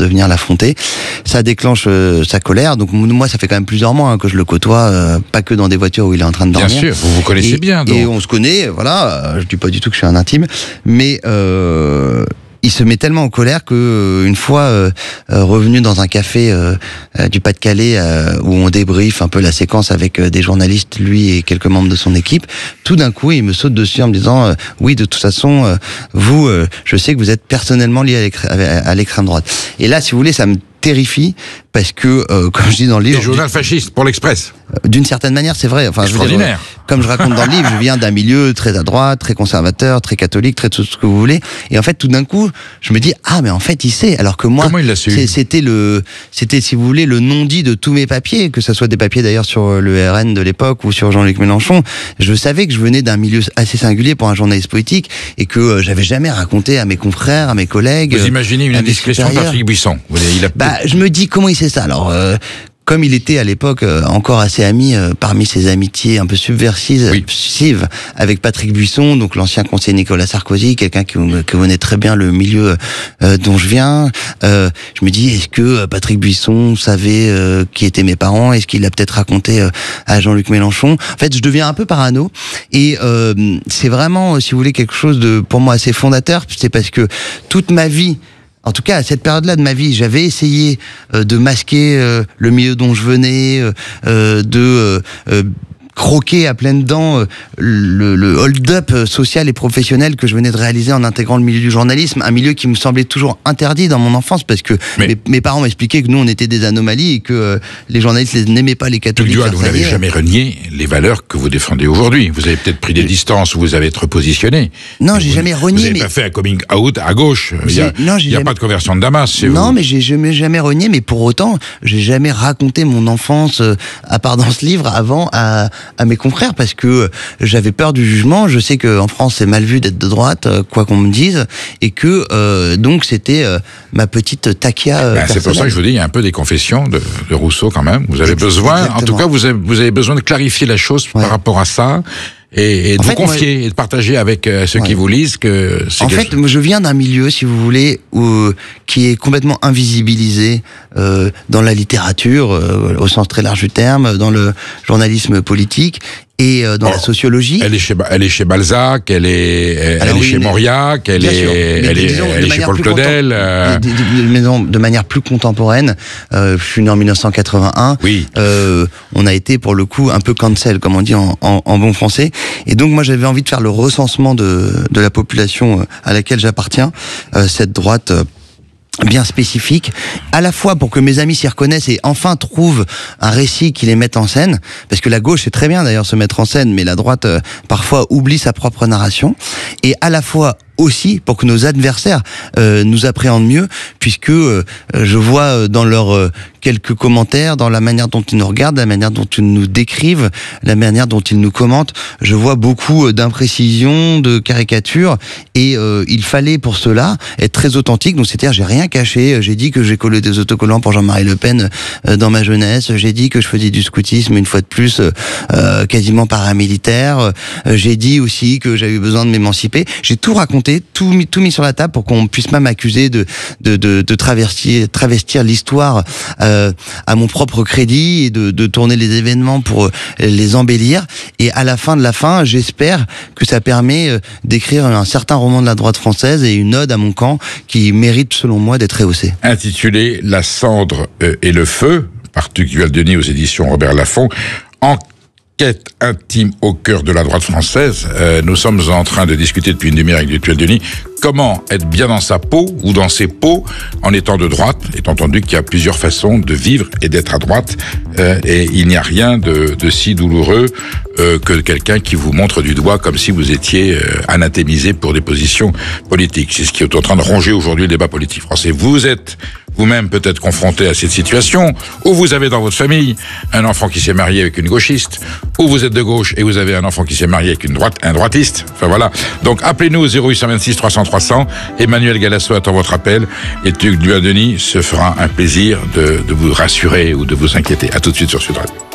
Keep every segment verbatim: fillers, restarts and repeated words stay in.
de venir l'affronter. Ça déclenche euh, sa colère. Donc moi, ça fait quand même plusieurs mois hein, que je le côtoie, euh, pas que dans des voitures où il est en train de dormir. Bien sûr, vous vous connaissez et, bien. Donc. Et on se connaît, voilà. Je dis pas du tout que je suis un intime, mais euh, il se met tellement en colère que euh, une fois euh, euh, revenu dans un café euh, euh, du Pas-de-Calais euh, où on débriefe un peu la séquence avec euh, des journalistes, lui et quelques membres de son équipe, tout d'un coup il me saute dessus en me disant euh, oui de toute façon euh, vous euh, je sais que vous êtes personnellement lié à l'extrême droite. Et là si vous voulez ça me terrifie parce que euh, comme je dis dans le livre, des journal fasciste pour l'Express. D'une certaine manière, c'est vrai. Enfin, extraordinaire. Je veux dire, comme je raconte dans le livre, je viens d'un milieu très à droite, très conservateur, très catholique, très tout ce que vous voulez. Et en fait, tout d'un coup, je me dis ah mais en fait, il sait. Alors que moi, comment il l'a su ? C'était le, c'était si vous voulez le non-dit de tous mes papiers, que ce soit des papiers d'ailleurs sur le R N de l'époque ou sur Jean-Luc Mélenchon. Je savais que je venais d'un milieu assez singulier pour un journaliste politique et que euh, j'avais jamais raconté à mes confrères, à mes collègues. Vous imaginez une indiscrétion de Patrick Buisson ? Il a... Bah, je me dis comment il sait ça. Alors. Euh, Comme il était à l'époque euh, encore assez ami euh, parmi ses amitiés un peu subversives oui. avec Patrick Buisson, donc l'ancien conseiller Nicolas Sarkozy, quelqu'un qui, qui connaît très bien le milieu euh, dont je viens. Euh, je me dis, est-ce que Patrick Buisson savait euh, qui étaient mes parents ? Est-ce qu'il l'a peut-être raconté euh, à Jean-Luc Mélenchon ? En fait, je deviens un peu parano et euh, c'est vraiment, si vous voulez, quelque chose de pour moi assez fondateur. C'est parce que toute ma vie, en tout cas, à cette période-là de ma vie, j'avais essayé euh, de masquer euh, le milieu dont je venais, euh, de euh, euh, croquer à pleines dents euh, le, le hold-up social et professionnel que je venais de réaliser en intégrant le milieu du journalisme, un milieu qui me semblait toujours interdit dans mon enfance parce que Mais... mes, mes parents m'expliquaient que nous on était des anomalies et que euh, les journalistes n'aimaient pas les catholiques. Dual, vous n'avez jamais renié les valeurs que vous défendez aujourd'hui. Vous avez peut-être pris des distances, vous avez été repositionné. Non, j'ai vous, jamais renié. Vous n'avez mais... pas fait un coming out à gauche. Il n'y a, non, il y a jamais... pas de conversion de Damas. Non, vous... mais j'ai jamais, jamais renié. Mais pour autant, j'ai jamais raconté mon enfance, euh, à part dans ce livre, avant à, à mes confrères. Parce que j'avais peur du jugement. Je sais qu'en France, c'est mal vu d'être de droite, quoi qu'on me dise, et que euh, donc c'était euh, ma petite taquia. Euh, ben, c'est pour ça que je vous dis, il y a un peu des confessions de, de Rousseau quand même. Vous avez Exactement. besoin, en tout cas, vous avez, vous avez besoin de clarifier la chose ouais. par rapport à ça. Et, et de en vous fait, confier moi, et de partager avec euh, ceux ouais. qui vous lisent que c'est en fait chose... je viens d'un milieu, si vous voulez, où, qui est complètement invisibilisé euh, dans la littérature euh, au sens très large du terme, dans le journalisme politique et euh, dans oh, la sociologie. Elle est chez elle est chez Balzac, elle est elle, Alors, elle oui, est chez mais, Mauriac, elle est elle est, disons, elle est chez Paul Claudel. Euh... De, de, de, de manière plus contemporaine, euh, je suis né en mille neuf cent quatre-vingt-un. Oui. Euh, on a été pour le coup un peu cancel, comme on dit en, en, en bon français. Et donc moi j'avais envie de faire le recensement de de la population à laquelle j'appartiens, euh, cette droite. Euh, bien spécifique, à la fois pour que mes amis s'y reconnaissent et enfin trouvent un récit qui les mette en scène, parce que la gauche c'est très bien d'ailleurs se mettre en scène, mais la droite euh, parfois oublie sa propre narration, et à la fois aussi pour que nos adversaires euh, nous appréhendent mieux, puisque euh, je vois dans leurs euh, quelques commentaires, dans la manière dont ils nous regardent, la manière dont ils nous décrivent, la manière dont ils nous commentent, je vois beaucoup d'imprécisions, de caricatures, et euh, il fallait pour cela être très authentique. Donc c'est-à-dire j'ai rien caché, j'ai dit que j'ai collé des autocollants pour Jean-Marie Le Pen euh, dans ma jeunesse, j'ai dit que je faisais du scoutisme une fois de plus euh, quasiment paramilitaire, euh, j'ai dit aussi que j'avais besoin de m'émanciper, j'ai tout raconté, tout mis, tout mis sur la table pour qu'on puisse pas m'accuser de, de, de, de travestir, travestir l'histoire euh, à mon propre crédit et de, de tourner les événements pour les embellir. Et à la fin de la fin, j'espère que ça permet d'écrire un certain roman de la droite française et une ode à mon camp qui mérite, selon moi, d'être rehaussé. Intitulé La cendre et le feu, par Tugdual Denis aux éditions Robert Laffont. En Quête intime au cœur de la droite française. Euh, nous sommes en train de discuter depuis une demi-heure avec Tugdual Denis comment être bien dans sa peau ou dans ses peaux en étant de droite, étant entendu qu'il y a plusieurs façons de vivre et d'être à droite, euh, et il n'y a rien de, de si douloureux euh, que quelqu'un qui vous montre du doigt comme si vous étiez euh, anathémisé pour des positions politiques. C'est ce qui est en train de ronger aujourd'hui le débat politique français. Vous êtes vous-même peut-être confronté à cette situation, ou vous avez dans votre famille un enfant qui s'est marié avec une gauchiste, ou vous êtes de gauche et vous avez un enfant qui s'est marié avec une droite, un droitiste. Enfin voilà. Donc appelez-nous au zéro huit cent vingt-six trois cents trois cents. Emmanuel Galasso attend votre appel et Tugdual Denis se fera un plaisir de, de vous rassurer ou de vous inquiéter. À tout de suite sur Sud Radio.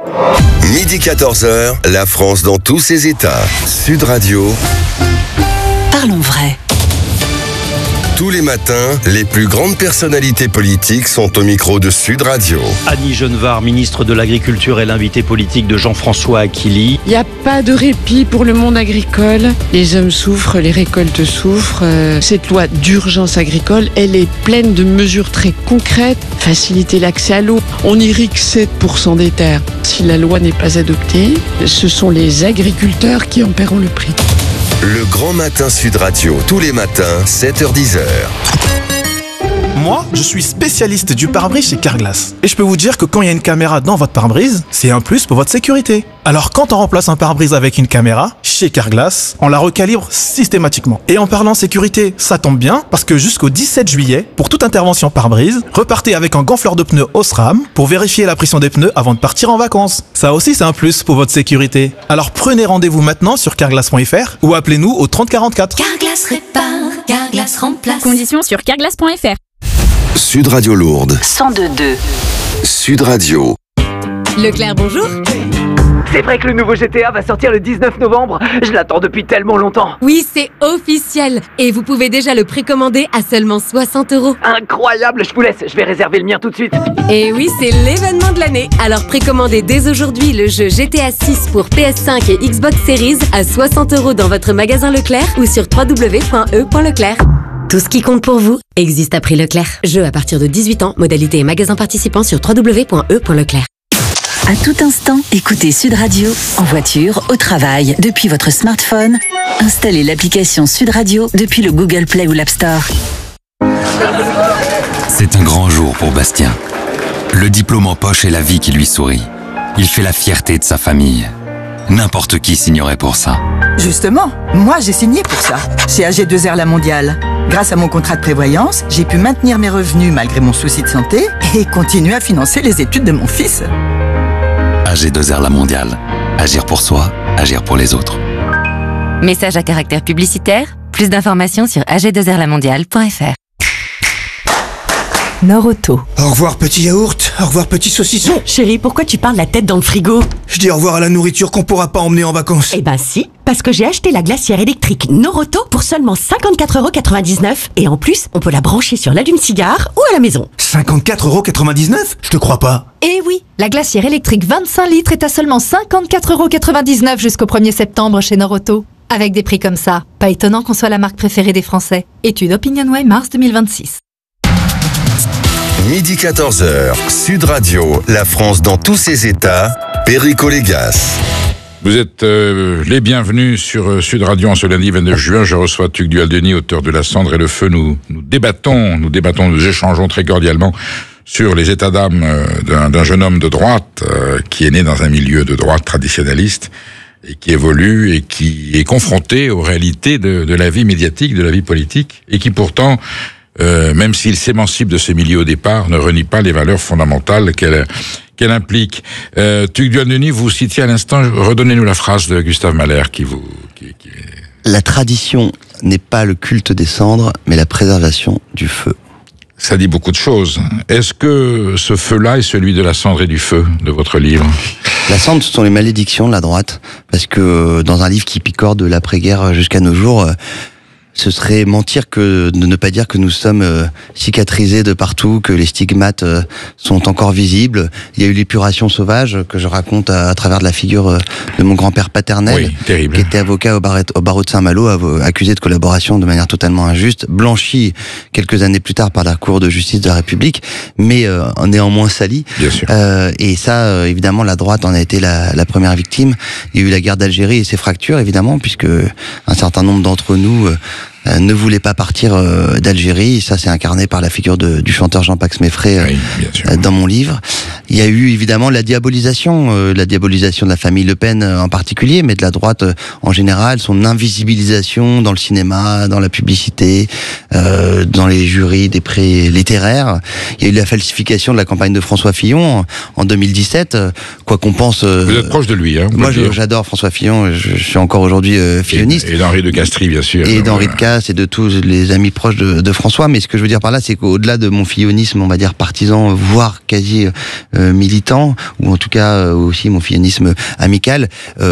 Midi quatorze heures, la France dans tous ses états. Sud Radio. Parlons vrai. Tous les matins, les plus grandes personnalités politiques sont au micro de Sud Radio. Annie Genevard, ministre de l'Agriculture, est l'invité politique de Jean-François Aquili. Il n'y a pas de répit pour le monde agricole. Les hommes souffrent, les récoltes souffrent. Euh, cette loi d'urgence agricole, elle est pleine de mesures très concrètes. Faciliter l'accès à l'eau. On irrigue sept pour cent des terres. Si la loi n'est pas adoptée, ce sont les agriculteurs qui en paieront le prix. Le Grand Matin Sud Radio, tous les matins, sept heures dix. Moi, je suis spécialiste du pare-brise chez Carglass. Et je peux vous dire que quand il y a une caméra dans votre pare-brise, c'est un plus pour votre sécurité. Alors quand on remplace un pare-brise avec une caméra, chez Carglass, on la recalibre systématiquement. Et en parlant sécurité, ça tombe bien, parce que jusqu'au dix-sept juillet, pour toute intervention pare-brise, repartez avec un gonfleur de pneus Osram pour vérifier la pression des pneus avant de partir en vacances. Ça aussi, c'est un plus pour votre sécurité. Alors prenez rendez-vous maintenant sur carglass point f r ou appelez-nous au trente quarante-quatre. Carglass répare, Carglass remplace. Conditions sur carglass point f r. Sud Radio Lourdes. cent deux virgule deux. Sud Radio. Leclerc, bonjour. C'est vrai que le nouveau G T A va sortir le dix-neuf novembre. Je l'attends depuis tellement longtemps. Oui, c'est officiel. Et vous pouvez déjà le précommander à seulement soixante euros. Incroyable, je vous laisse, je vais réserver le mien tout de suite. Et oui, c'est l'événement de l'année. Alors précommandez dès aujourd'hui le jeu G T A six pour P S cinq et Xbox Series à soixante euros dans votre magasin Leclerc ou sur w w w point e point leclerc. Tout ce qui compte pour vous existe à prix Leclerc. Jeu à partir de dix-huit ans, modalité et magasin participant sur w w w point e point leclerc. À tout instant, écoutez Sud Radio, en voiture, au travail, depuis votre smartphone. Installez l'application Sud Radio depuis le Google Play ou l'App Store. C'est un grand jour pour Bastien. Le diplôme en poche et la vie qui lui sourit. Il fait la fierté de sa famille. N'importe qui signerait pour ça. Justement, moi j'ai signé pour ça, chez A G deux R La Mondiale. Grâce à mon contrat de prévoyance, j'ai pu maintenir mes revenus malgré mon souci de santé et continuer à financer les études de mon fils. A G deux R La Mondiale. Agir pour soi, agir pour les autres. Message à caractère publicitaire. Plus d'informations sur a g deux r la mondiale point f r. Nord-Auto. Au revoir petit yaourt, au revoir petit saucisson. Chérie, pourquoi tu parles la tête dans le frigo? Je dis au revoir à la nourriture qu'on pourra pas emmener en vacances. Eh ben si, parce que j'ai acheté la glacière électrique Nord-Auto pour seulement cinquante-quatre euros quatre-vingt-dix-neuf. Et en plus, on peut la brancher sur l'allume-cigare ou à la maison. cinquante-quatre euros quatre-vingt-dix-neuf? Je te crois pas. Eh oui, la glacière électrique vingt-cinq litres est à seulement cinquante-quatre euros quatre-vingt-dix-neuf jusqu'au premier septembre chez Nord-Auto. Avec des prix comme ça, pas étonnant qu'on soit la marque préférée des Français. Étude OpinionWay mars deux mille vingt-six. Midi quatorze heures, Sud Radio, la France dans tous ses états, Perico Légas. Vous êtes euh, les bienvenus sur euh, Sud Radio en ce lundi vingt-neuf juin. Je reçois Tugdual Denis, auteur de La Cendre et le Feu. Nous, nous débattons, nous débattons, nous échangeons très cordialement sur les états d'âme euh, d'un, d'un jeune homme de droite euh, qui est né dans un milieu de droite traditionnaliste et qui évolue et qui est confronté aux réalités de, de la vie médiatique, de la vie politique, et qui pourtant, euh, même s'il s'émancipe de ce milieu au départ, ne renie pas les valeurs fondamentales qu'elle qu'elle implique. Euh, Tugdual Denis, vous citiez à l'instant, redonnez-nous la phrase de Gustave Mahler qui vous... Qui, qui... La tradition n'est pas le culte des cendres, mais la préservation du feu. Ça dit beaucoup de choses. Est-ce que ce feu-là est celui de la cendre et du feu de votre livre ? La cendre, ce sont les malédictions de la droite, parce que dans un livre qui picore de l'après-guerre jusqu'à nos jours, ce serait mentir que de ne pas dire que nous sommes euh, cicatrisés de partout, que les stigmates euh, sont encore visibles. Il y a eu l'épuration sauvage que je raconte à, à travers de la figure euh, de mon grand-père paternel, oui, terrible. Qui était avocat au, barret, au barreau de Saint-Malo, accusé de collaboration de manière totalement injuste, blanchi quelques années plus tard par la Cour de justice de la République, mais euh, néanmoins sali. Bien sûr. Euh, et ça, euh, évidemment, la droite en a été la, la première victime. Il y a eu la guerre d'Algérie et ses fractures, évidemment, puisque un certain nombre d'entre nous... Euh, ne voulait pas partir euh, d'Algérie. Ça, c'est incarné par la figure de, du chanteur Jean-Pax Meffrey euh, oui, bien sûr. euh, dans mon livre. Il y a eu évidemment la diabolisation, euh, la diabolisation de la famille Le Pen euh, en particulier, mais de la droite euh, en général, son invisibilisation dans le cinéma, dans la publicité, euh, dans les jurys des prix littéraires. Il y a eu la falsification de la campagne de François Fillon en, en deux mille dix-sept. Euh, quoi qu'on pense... Euh, Vous êtes proche de lui, hein. Moi, je, j'adore François Fillon. Je, je suis encore aujourd'hui euh, filloniste. Et, et d'Henri de Castries, bien sûr. Et d'Henri de Castries et de tous les amis proches de, de François. Mais ce que je veux dire par là, c'est qu'au-delà de mon fillonisme, on va dire partisan, voire quasi euh, militant, ou en tout cas euh, aussi mon fillonisme amical, euh,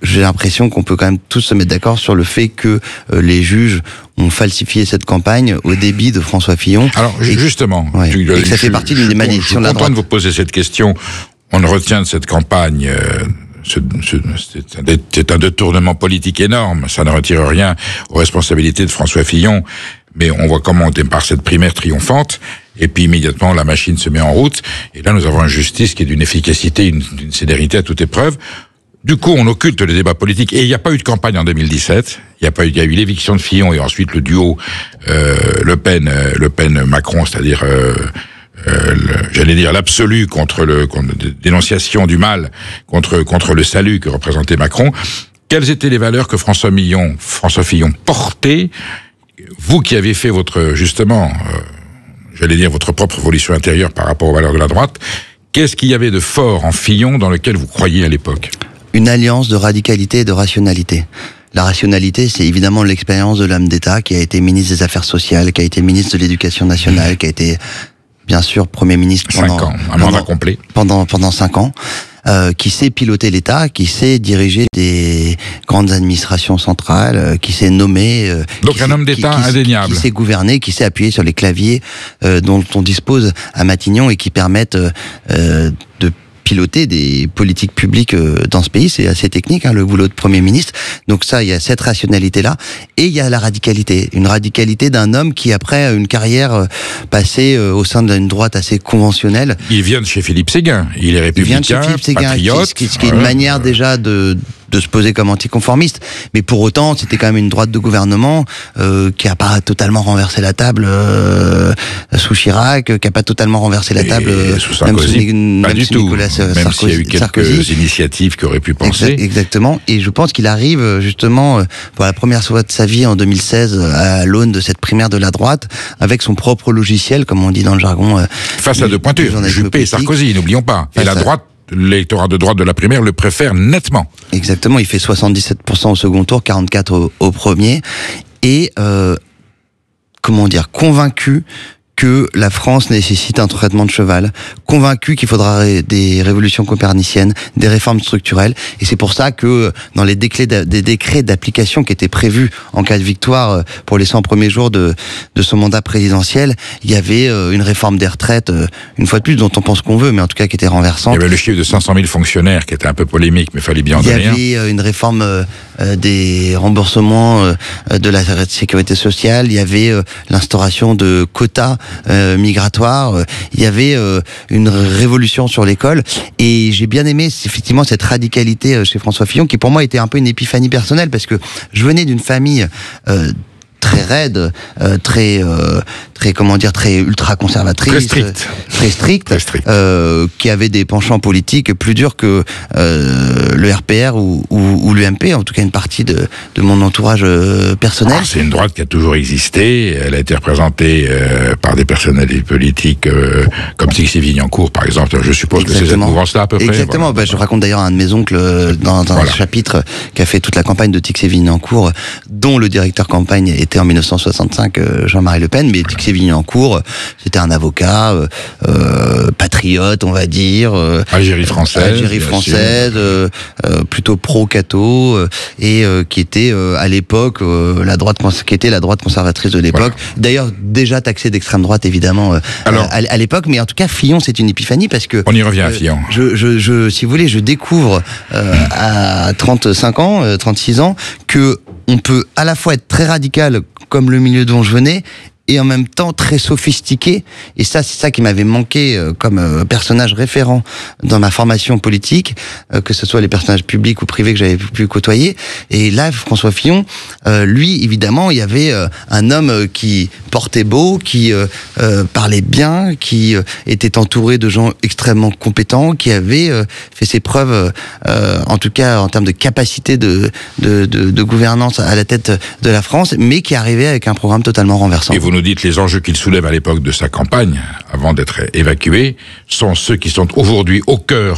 j'ai l'impression qu'on peut quand même tous se mettre d'accord sur le fait que euh, les juges ont falsifié cette campagne au débit de François Fillon. Alors et, justement, ouais, tu, et que ça fait partie d'une des malédictions de la droite. Je suis content de vous poser cette question. On retient de cette campagne... Euh, Ce, ce, c'est, un, c'est un détournement politique énorme, ça ne retire rien aux responsabilités de François Fillon, mais on voit comment on démarre cette primaire triomphante, et puis immédiatement la machine se met en route, et là nous avons une justice qui est d'une efficacité, une, d'une célérité à toute épreuve. Du coup, on occulte les débats politiques, et il n'y a pas eu de campagne en deux mille dix-sept, il y a pas eu, il y a eu l'éviction de Fillon, et ensuite le duo euh, Le Pen, euh, Le Pen-Macron, c'est-à-dire... Euh, Euh, le, j'allais dire l'absolu contre le contre, dénonciation du mal contre contre le salut que représentait Macron. Quelles étaient les valeurs que François Fillon François Fillon portait, vous qui avez fait votre justement euh, j'allais dire votre propre évolution intérieure par rapport aux valeurs de la droite, qu'est-ce qu'il y avait de fort en Fillon dans lequel vous croyiez à l'époque? Une alliance de radicalité et de rationalité. La rationalité, c'est évidemment l'expérience de l'homme d'État qui a été ministre des Affaires sociales, qui a été ministre de l'Éducation nationale, qui a été bien sûr Premier ministre pendant cinq ans, un mandat complet. Pendant pendant cinq ans, euh, qui sait piloter l'État, qui sait diriger des grandes administrations centrales, euh, qui sait nommer. Euh, Donc un sait, homme d'État qui, qui, indéniable. Qui sait gouverner, qui sait appuyer sur les claviers euh, dont on dispose à Matignon et qui permettent euh, de piloter des politiques publiques dans ce pays. C'est assez technique, hein, le boulot de Premier ministre. Donc ça, il y a cette rationalité-là. Et il y a la radicalité. Une radicalité d'un homme qui, après une carrière passée au sein d'une droite assez conventionnelle... Il vient de chez Philippe Séguin. Il est républicain, il vient de chez Philippe Séguin, patriote. Ce qui, qui, qui est une manière déjà de... de se poser comme anticonformiste, mais pour autant c'était quand même une droite de gouvernement euh, qui a pas totalement renversé la table euh, sous Chirac, qui a pas totalement renversé la table euh, sous Sarkozy, même sous, pas même du sous tout. Nicolas même Sarkozy, s'il y a eu quelques Sarkozy. initiatives qui auraient pu penser. Exact, exactement, et je pense qu'il arrive justement pour la première fois de sa vie en deux mille seize à l'aune de cette primaire de la droite avec son propre logiciel, comme on dit dans le jargon. Euh, Face à deux pointures, Juppé et Sarkozy, n'oublions pas. Et la à... droite, l'électorat de droite de la primaire le préfère nettement. Exactement, il fait soixante-dix-sept pour cent au second tour, quarante-quatre au, au premier, et euh, comment dire, convaincu que la France nécessite un traitement de cheval, convaincu qu'il faudra ré- des révolutions coperniciennes, des réformes structurelles, et c'est pour ça que dans les décrets, des décrets d'application qui étaient prévus en cas de victoire pour les cent premiers jours de, de son mandat présidentiel, il y avait une réforme des retraites, une fois de plus, dont on pense qu'on veut, mais en tout cas qui était renversante. Il y avait le chiffre de cinq cent mille fonctionnaires qui était un peu polémique, mais fallait bien en donner un. Il y avait une réforme euh, des remboursements euh, de la sécurité sociale, il y avait euh, l'instauration de quotas Euh, migratoire, euh, il y avait euh, une révolution sur l'école, et j'ai bien aimé effectivement cette radicalité euh, chez François Fillon, qui pour moi était un peu une épiphanie personnelle, parce que je venais d'une famille euh, très raide, euh, très, euh, très comment dire, très ultra conservatrice, très stricte, euh, très stricte, très strict. euh, qui avait des penchants politiques plus durs que euh, le R P R ou, ou, ou l'U M P, en tout cas une partie de, de mon entourage euh, personnel. Ah, c'est une droite qui a toujours existé. Elle a été représentée euh, par des personnalités politiques euh, comme Tixier-Vignancourt, par exemple. Je suppose Exactement. que c'est cette mouvance-là à peu près. Exactement. Voilà. Bah, je raconte d'ailleurs à un de mes oncles dans, dans voilà. un chapitre qui a fait toute la campagne de Tixier-Vignancourt, dont le directeur campagne était en mille neuf cent soixante-cinq, Jean-Marie Le Pen, mais Tixier-Vignancourt, c'était un avocat euh, euh, patriote, on va dire. Euh, Algérie française. Algérie française, euh, euh, plutôt pro-cato, euh, et euh, qui était euh, à l'époque euh, la droite, qui était la droite conservatrice de l'époque. Voilà. D'ailleurs, déjà taxé d'extrême droite, évidemment, euh, Alors, à, à l'époque. Mais en tout cas, Fillon, c'est une épiphanie parce que. On y revient à Fillon. Euh, je, je, je, si vous voulez, je découvre euh, à trente-cinq ans, euh, trente-six ans, que on peut à la fois être très radical, comme le milieu dont je venais, et en même temps très sophistiqué. Et ça, c'est ça qui m'avait manqué euh, comme euh, personnage référent dans ma formation politique, euh, que ce soit les personnages publics ou privés que j'avais pu côtoyer. Et là, François Fillon, euh, lui, évidemment, il y avait euh, un homme euh, qui portait beau, qui euh, euh, parlait bien, qui euh, était entouré de gens extrêmement compétents, qui avait euh, fait ses preuves, euh, en tout cas en termes de capacité de, de, de, de gouvernance à la tête de la France, mais qui arrivait avec un programme totalement renversant. Et vous nous dites les enjeux qu'il soulève à l'époque de sa campagne, avant d'être évacué, sont ceux qui sont aujourd'hui au cœur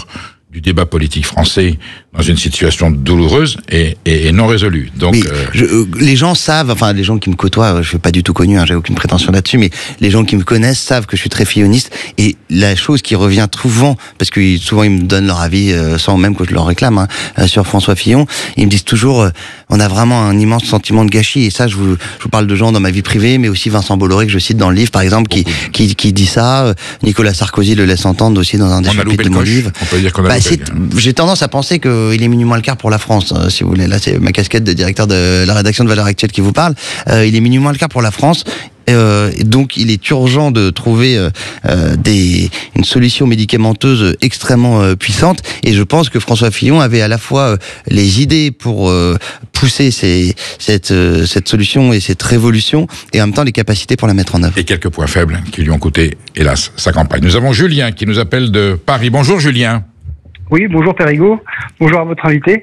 du débat politique français dans une situation douloureuse et, et, et non résolue. Donc, mais euh... je, euh, les gens savent, enfin les gens qui me côtoient, je suis pas du tout connu, hein, j'ai aucune prétention là-dessus, mais les gens qui me connaissent savent que je suis très filloniste. Et la chose qui revient souvent, parce que souvent ils me donnent leur avis euh, sans même que je leur réclame, hein, euh, sur François Fillon, ils me disent toujours, euh, on a vraiment un immense sentiment de gâchis. Et ça, je vous, je vous parle de gens dans ma vie privée, mais aussi Vincent Bolloré que je cite dans le livre, par exemple, qui, qui, qui dit ça. Nicolas Sarkozy le laisse entendre aussi dans un des chapitres de mon livre. On peut dire qu'on a bah, loupé, j'ai tendance à penser qu'il est minuit moins le quart pour la France, euh, si vous voulez. Là, c'est ma casquette de directeur de la rédaction de Valeurs Actuelles qui vous parle. Euh, il est minuit moins le quart pour la France. Euh, donc, il est urgent de trouver euh, euh, des, une solution médicamenteuse extrêmement euh, puissante. Et je pense que François Fillon avait à la fois euh, les idées pour euh, pousser ces, cette, euh, cette solution et cette révolution, et en même temps les capacités pour la mettre en œuvre. Et quelques points faibles qui lui ont coûté, hélas, sa campagne. Nous avons Julien qui nous appelle de Paris. Bonjour Julien. Oui, bonjour Perigo. Bonjour à votre invité.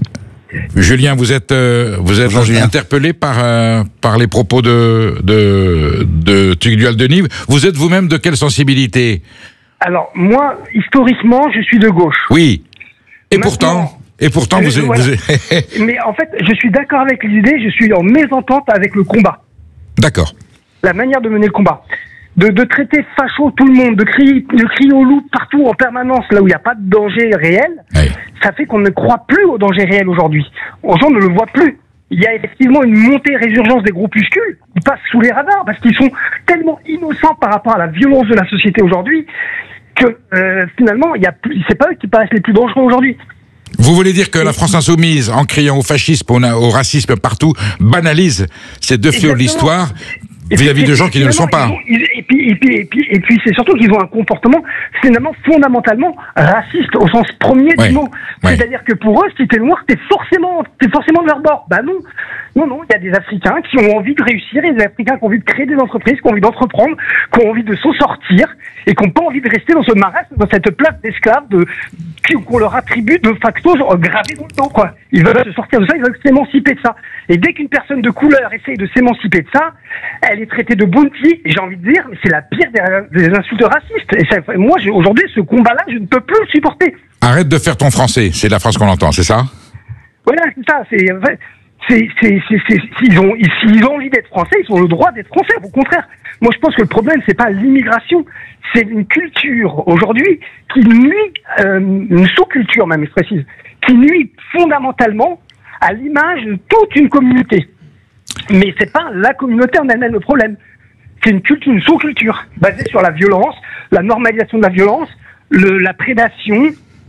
Julien, vous êtes euh, vous êtes Bonjour, interpellé par euh, par les propos de de de Tugdual Denis. Vous êtes vous-même de quelle sensibilité? Alors moi, historiquement, je suis de gauche. Oui. Et Maintenant, pourtant, et pourtant je, vous êtes. voilà. Vous êtes... Mais en fait, je suis d'accord avec les idées. Je suis en mésentente avec le combat. D'accord. La manière de mener le combat. De, de traiter facho tout le monde, de crier, de crier au loup partout en permanence, là où il n'y a pas de danger réel, oui. Ça fait qu'on ne croit plus au danger réel aujourd'hui. Les gens ne le voient plus. Il y a effectivement une montée résurgence des groupuscules. Ils passent sous les radars parce qu'ils sont tellement innocents par rapport à la violence de la société aujourd'hui que euh, finalement, il y a plus, c'est pas eux qui paraissent les plus dangereux aujourd'hui. Vous voulez dire que la France insoumise, en criant au fascisme, au racisme partout, banalise ces deux fléaux de l'histoire vis-à-vis de gens qui ne le sont pas. Ils ont, ils, et puis, et puis, et puis, et puis c'est surtout qu'ils ont un comportement finalement fondamentalement raciste au sens premier ouais, du mot. Ouais. C'est-à-dire que pour eux, si t'es noir, t'es forcément, t'es forcément de leur bord. Bah non, non, non. Il y a des Africains qui ont envie de réussir, et des Africains qui ont envie de créer des entreprises, qui ont envie d'entreprendre, qui ont envie de s'en sortir et qui n'ont pas envie de rester dans ce marasme, dans cette place d'esclaves, de qu'on leur attribue de facto gravé dans le temps, quoi. Ils veulent se sortir de ça, ils veulent s'émanciper de ça. Et dès qu'une personne de couleur essaye de s'émanciper de ça, elle est traitée de bounty, et j'ai envie de dire, mais c'est la pire des, des insultes racistes. Et ça, moi, aujourd'hui, ce combat-là, je ne peux plus le supporter. Arrête de faire ton français, c'est la phrase qu'on entend, c'est ça? Voilà, c'est ça, c'est... C'est, c'est, c'est, c'est, s'ils ont, s'ils ont envie d'être français, ils ont le droit d'être français. Au contraire, moi je pense que le problème c'est pas l'immigration, c'est une culture aujourd'hui qui nuit, euh, une sous-culture même, je précise, qui nuit fondamentalement à l'image de toute une communauté. Mais c'est pas la communauté en elle-même le problème. C'est une culture, une sous-culture basée sur la violence, la normalisation de la violence, le, la prédation,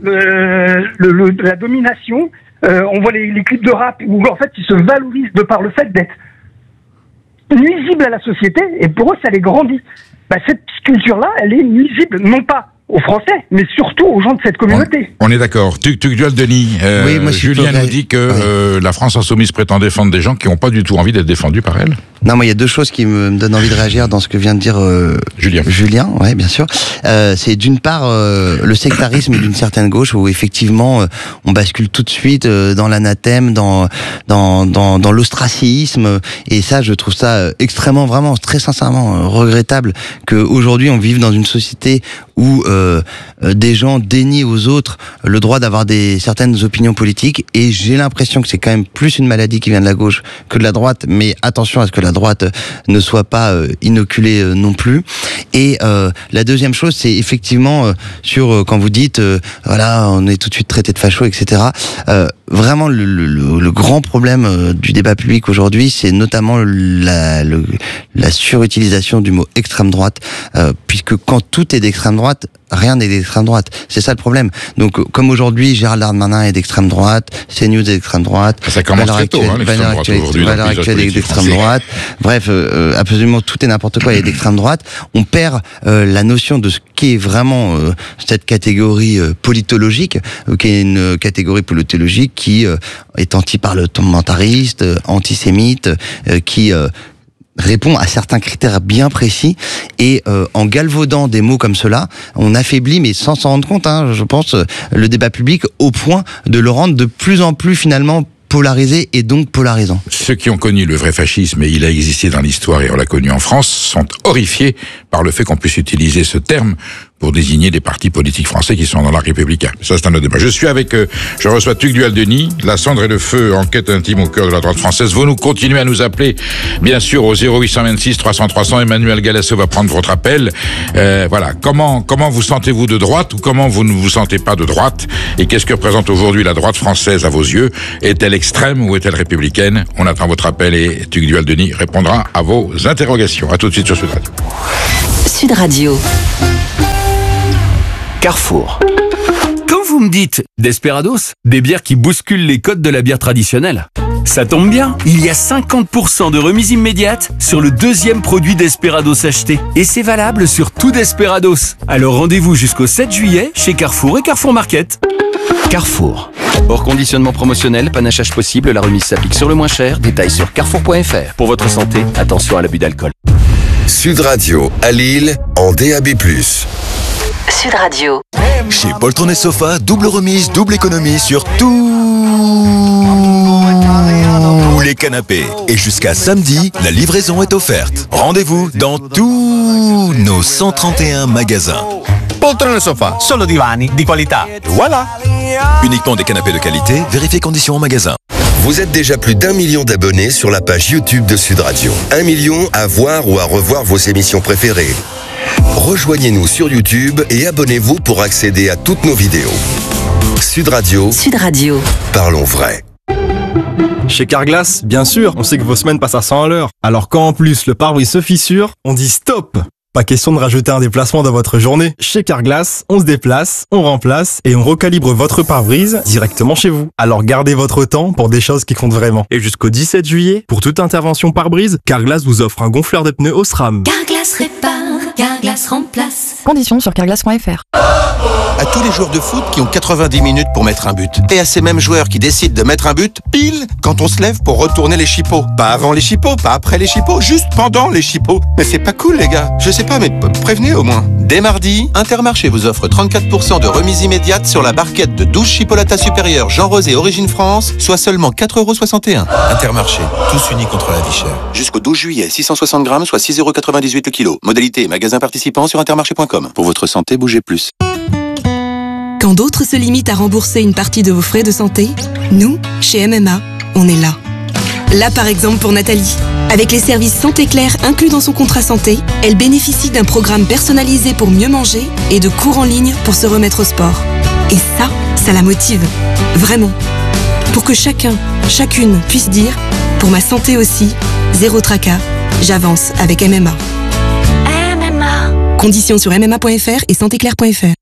le, le, le, la domination. Euh, on voit les, les clips de rap où en fait ils se valorisent de par le fait d'être nuisibles à la société, et pour eux ça les grandit. Bah, cette culture-là, elle est nuisible non pas aux Français, mais surtout aux gens de cette communauté. On, on est d'accord. Tugdual Denis, euh, oui, moi, Julien nous dit que oui. euh, la France insoumise prétend défendre des gens qui n'ont pas du tout envie d'être défendus par elle. Non, moi il y a deux choses qui me, me donnent envie de réagir dans ce que vient de dire euh, Julien. Julien, ouais, bien sûr. Euh, c'est d'une part euh, le sectarisme d'une certaine gauche où effectivement euh, on bascule tout de suite euh, dans l'anathème, dans dans dans, dans l'ostracisme, et ça je trouve ça euh, extrêmement, vraiment très sincèrement euh, regrettable que aujourd'hui on vive dans une société où euh, euh, des gens dénient aux autres le droit d'avoir des certaines opinions politiques, et j'ai l'impression que c'est quand même plus une maladie qui vient de la gauche que de la droite, mais attention à ce que la droite ne soit pas euh, inoculée euh, non plus. Et euh, la deuxième chose, c'est effectivement euh, sur euh, quand vous dites euh, voilà, on est tout de suite traité de facho, et cetera. Euh, vraiment, le, le, le grand problème euh, du débat public aujourd'hui, c'est notamment la, le, la surutilisation du mot extrême droite, euh, puisque quand tout est d'extrême droite, rien n'est d'extrême droite. C'est ça le problème. Donc, comme aujourd'hui, Gérald Darmanin est d'extrême droite, CNews est d'extrême droite, ça commence très tôt, hein, l'extrême droite aujourd'hui. Valeurs Actuelles est d'extrême droite. Bref, euh, absolument tout et n'importe quoi est d'extrême droite. On perd euh, la notion de ce qu'est vraiment euh, cette catégorie euh, politologique, euh, qui est une catégorie politologique qui euh, est anti-parlementariste, euh, antisémite, euh, qui euh, répond à certains critères bien précis, et euh, en galvaudant des mots comme cela, on affaiblit, mais sans s'en rendre compte, hein, je pense, le débat public au point de le rendre de plus en plus finalement polarisé et donc polarisant. Ceux qui ont connu le vrai fascisme, et il a existé dans l'histoire et on l'a connu en France, sont horrifiés par le fait qu'on puisse utiliser ce terme pour désigner des partis politiques français qui sont dans l'arc républicain. Ça, c'est un autre débat. Je suis avec, euh, je reçois Tugdual Denis, La Cendre et le Feu, enquête intime au cœur de la droite française. Vous nous continuez à nous appeler, bien sûr, au zéro huit cent vingt-six trois cents trois cents. Emmanuel Galasso va prendre votre appel. Euh, voilà. Comment, comment vous sentez-vous de droite ou comment vous ne vous sentez pas de droite? Et qu'est-ce que représente aujourd'hui la droite française à vos yeux? Est-elle extrême ou est-elle républicaine? On attend votre appel et Tugdual Denis répondra à vos interrogations. À tout de suite sur Sud Radio. Sud Radio. Carrefour. Quand vous me dites Desperados, des bières qui bousculent les codes de la bière traditionnelle, ça tombe bien, il y a cinquante pour cent de remise immédiate sur le deuxième produit Desperados acheté. Et c'est valable sur tout Desperados. Alors rendez-vous jusqu'au sept juillet chez Carrefour et Carrefour Market. Carrefour. Hors conditionnement promotionnel, panachage possible, la remise s'applique sur le moins cher. Détails sur carrefour point f r. Pour votre santé, attention à l'abus d'alcool. Sud Radio, à Lille, en D A B plus. Sud Radio. Chez Poltron et Sofa, double remise, double économie sur tous les canapés. Et jusqu'à samedi, la livraison est offerte. Rendez-vous dans tous nos cent trente et un magasins. Poltron e Sofa, solo divani di qualità. Voilà. Uniquement des canapés de qualité, vérifiez conditions en magasin. Vous êtes déjà plus d'un million d'abonnés sur la page YouTube de Sud Radio. Un million à voir ou à revoir vos émissions préférées. Rejoignez-nous sur YouTube et abonnez-vous pour accéder à toutes nos vidéos. Sud Radio. Sud Radio. Parlons vrai. Chez Carglass, bien sûr, on sait que vos semaines passent à cent à l'heure. Alors quand en plus le pare-brise se fissure, on dit stop! Pas question de rajouter un déplacement dans votre journée. Chez Carglass, on se déplace, on remplace et on recalibre votre pare-brise directement chez vous. Alors gardez votre temps pour des choses qui comptent vraiment. Et jusqu'au dix-sept juillet, pour toute intervention pare-brise, Carglass vous offre un gonfleur de pneus Osram. Carglass répare, Carglass remplace. Conditions sur carglass point f r. À tous les joueurs de foot qui ont quatre-vingt-dix minutes pour mettre un but. Et à ces mêmes joueurs qui décident de mettre un but pile quand on se lève pour retourner les chipots. Pas avant les chipots, pas après les chipots, juste pendant les chipots. Mais c'est pas cool les gars. Je sais pas, mais prévenez au moins. Dès mardi, Intermarché vous offre trente-quatre pour cent de remise immédiate sur la barquette de douze chipolatas supérieures Jean Rosé Origine France, soit seulement quatre euros soixante et un. Intermarché, tous unis contre la vie chère. Jusqu'au douze juillet, six cent soixante grammes, soit six euros quatre-vingt-dix-huit le kilo. Modalité et magasin participant sur intermarché point com. Pour votre santé, bougez plus. Quand d'autres se limitent à rembourser une partie de vos frais de santé, nous, chez M M A, on est là. Là par exemple pour Nathalie. Avec les services Santé Claire inclus dans son contrat santé, elle bénéficie d'un programme personnalisé pour mieux manger et de cours en ligne pour se remettre au sport. Et ça, ça la motive. Vraiment. Pour que chacun, chacune puisse dire « Pour ma santé aussi, zéro tracas, j'avance avec M M A ». M M A. Conditions sur m m a point f r et santé claire point f r.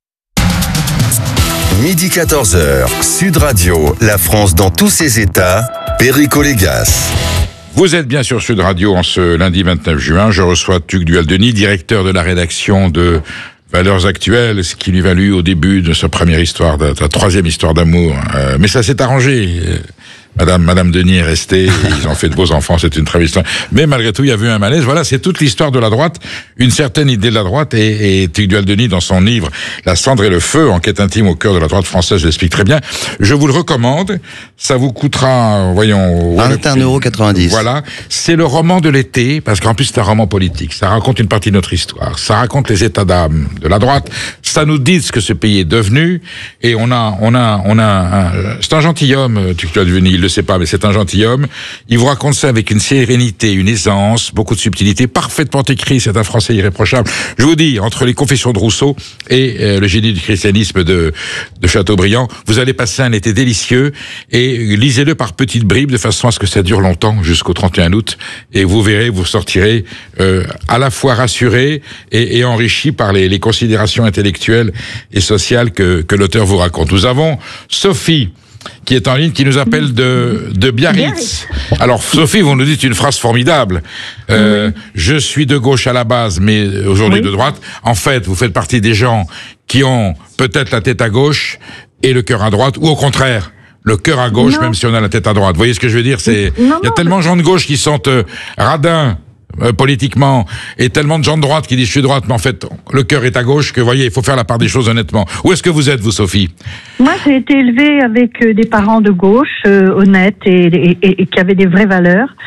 Midi quatorze heures, Sud Radio, la France dans tous ses états, Perico Légas. Vous êtes bien sur Sud Radio en ce lundi vingt-neuf juin. Je reçois Tugdual Denis, directeur de la rédaction de Valeurs Actuelles, ce qui lui valut au début de sa première histoire, de sa troisième histoire d'amour. Euh, mais ça s'est arrangé. Madame, Madame Denis est restée, ils ont fait de beaux enfants, c'est une très belle histoire. Mais malgré tout, il y a eu un malaise. Voilà, c'est toute l'histoire de la droite, une certaine idée de la droite, et, et Tugdual Denis, dans son livre La Cendre et le Feu, enquête intime au cœur de la droite française, l'explique très bien. Je vous le recommande. Ça vous coûtera, voyons, vingt et un euros quatre-vingt-dix. Voilà. C'est le roman de l'été, parce qu'en plus c'est un roman politique. Ça raconte une partie de notre histoire. Ça raconte les états d'âme de la droite. Ça nous dit ce que ce pays est devenu. Et on a, on a, on a un, c'est un gentilhomme, Tugdual Denis. Il le sait pas, mais c'est un gentilhomme. Il vous raconte ça avec une sérénité, une aisance, beaucoup de subtilité, parfaitement écrit. C'est un Français irréprochable. Je vous dis, entre les Confessions de Rousseau et euh, le génie du christianisme de, de Chateaubriand, vous allez passer un été délicieux et lisez-le par petites bribes de façon à ce que ça dure longtemps, jusqu'au trente et un août. Et vous verrez, vous sortirez euh, à la fois rassuré et, et enrichi par les, les considérations intellectuelles et sociales que, que l'auteur vous raconte. Nous avons Sophie, qui est en ligne, qui nous appelle de, de Biarritz. Alors, Sophie, vous nous dites une phrase formidable. Euh, oui. Je suis de gauche à la base, mais aujourd'hui oui. de droite. En fait, vous faites partie des gens qui ont peut-être la tête à gauche et le cœur à droite, ou au contraire, le cœur à gauche, non. même si on a la tête à droite. Vous voyez ce que je veux dire? C'est, il y a tellement de gens de gauche qui sont euh, radins, Euh, politiquement, et tellement de gens de droite qui disent je suis droite, mais en fait le cœur est à gauche, que vous voyez, il faut faire la part des choses honnêtement. Où est-ce que vous êtes, vous, Sophie? Moi, j'ai été élevée avec euh, des parents de gauche, euh, honnêtes et, et, et, et qui avaient des vraies valeurs.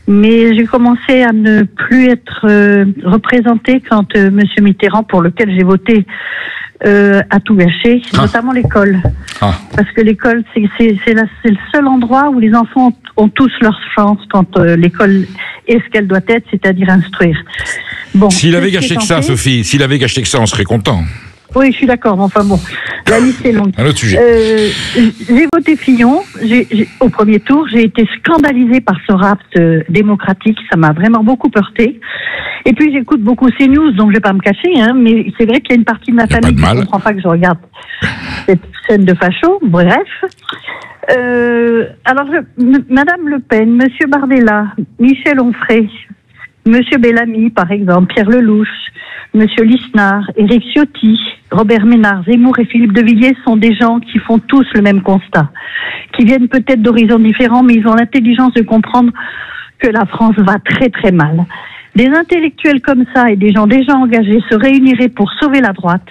Mais j'ai commencé à ne plus être euh, représentée quand euh, Monsieur Mitterrand, pour lequel j'ai voté, euh, a tout gâché, ah. notamment l'école. Ah. Parce que l'école, c'est, c'est, c'est, la, c'est le seul endroit où les enfants ont, ont tous leur chance quand euh, l'école est ce qu'elle doit être, c'est-à-dire instruire. Bon, s'il avait gâché que ça, Sophie, s'il avait gâché que ça, on serait content. Oui, je suis d'accord, mais enfin bon, la liste est longue. Un autre sujet. Euh, j'ai voté Fillon, j'ai, j'ai, au premier tour, j'ai été scandalisée par ce rapt euh, démocratique, ça m'a vraiment beaucoup heurté. Et puis j'écoute beaucoup CNews, donc je vais pas me cacher, hein, mais c'est vrai qu'il y a une partie de ma famille qui ne comprend pas que je regarde cette scène de facho, bref. Euh, alors, je, m- Madame Le Pen, Monsieur Bardella, Michel Onfray, Monsieur Bellamy, par exemple, Pierre Lelouch, Monsieur Lisnard, Éric Ciotti, Robert Ménard, Zemmour et Philippe de Villiers sont des gens qui font tous le même constat, qui viennent peut-être d'horizons différents, mais ils ont l'intelligence de comprendre que la France va très très mal. Des intellectuels comme ça et des gens déjà engagés se réuniraient pour sauver la droite.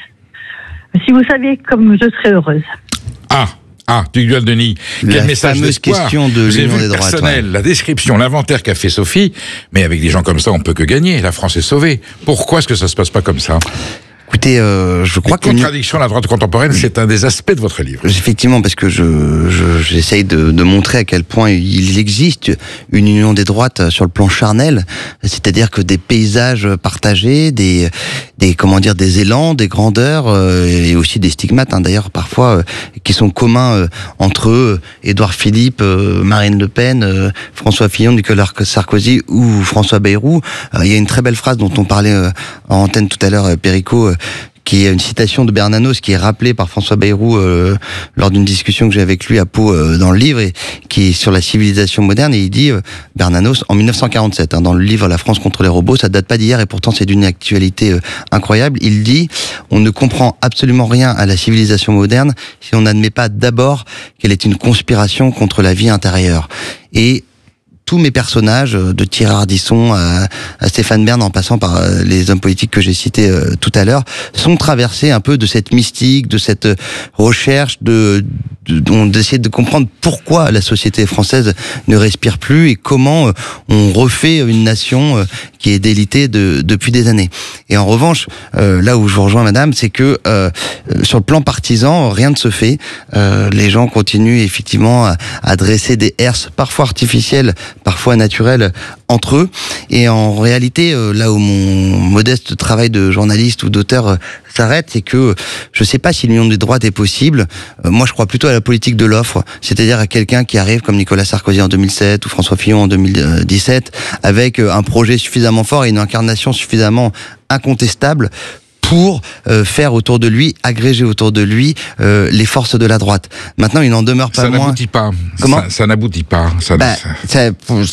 Si vous saviez comme je serais heureuse. Ah Ah, Tugdual Denis, quel la message fameuse d'espoir. question de Vous avez l'union vu des le droites, personnel, ouais. la description, l'inventaire qu'a fait Sophie, mais avec des gens comme ça, on peut que gagner. La France est sauvée. Pourquoi est-ce que ça se passe pas comme ça? Écoutez, euh, je crois que... La contradiction de la droite contemporaine, c'est un des aspects de votre livre. Effectivement, parce que je, je j'essaye de, de montrer à quel point il existe une union des droites sur le plan charnel, c'est-à-dire que des paysages partagés, des, des comment dire, des élans, des grandeurs euh, et aussi des stigmates, hein, d'ailleurs parfois euh, qui sont communs euh, entre eux, Édouard Philippe, euh, Marine Le Pen, euh, François Fillon, Nicolas Sarkozy ou François Bayrou. Euh, il y a une très belle phrase dont on parlait euh, en antenne tout à l'heure, euh, Perico. Euh, qui est une citation de Bernanos qui est rappelée par François Bayrou euh, lors d'une discussion que j'ai avec lui à Pau euh, dans le livre, et qui est sur la civilisation moderne, et il dit, euh, Bernanos, en dix-neuf cent quarante-sept, hein, dans le livre La France contre les robots, ça date pas d'hier et pourtant c'est d'une actualité euh, incroyable, il dit, on ne comprend absolument rien à la civilisation moderne si on n'admet pas d'abord qu'elle est une conspiration contre la vie intérieure. Et tous mes personnages, de Thierry Ardisson à, à Stéphane Bern, en passant par les hommes politiques que j'ai cités euh, tout à l'heure, sont traversés un peu de cette mystique, de cette recherche, de, de, de d'essayer de comprendre pourquoi la société française ne respire plus et comment euh, on refait une nation euh, qui est délitée de, depuis des années. Et en revanche, euh, là où je vous rejoins, madame, c'est que euh, sur le plan partisan, rien ne se fait. Euh, les gens continuent effectivement à, à dresser des herses parfois artificielles, parfois naturels entre eux. Et en réalité, euh, là où mon modeste travail de journaliste ou d'auteur euh, s'arrête, c'est que je ne sais pas si l'union des droites est possible. Euh, moi, je crois plutôt à la politique de l'offre, c'est-à-dire à quelqu'un qui arrive comme Nicolas Sarkozy en deux mille sept ou François Fillon en deux mille dix-sept, avec euh, un projet suffisamment fort et une incarnation suffisamment incontestable pour euh, faire autour de lui, agréger autour de lui euh, les forces de la droite. Maintenant, il n'en demeure pas ça moins... Ça n'aboutit pas. Comment ça, ça n'aboutit pas. Ça, bah, ça,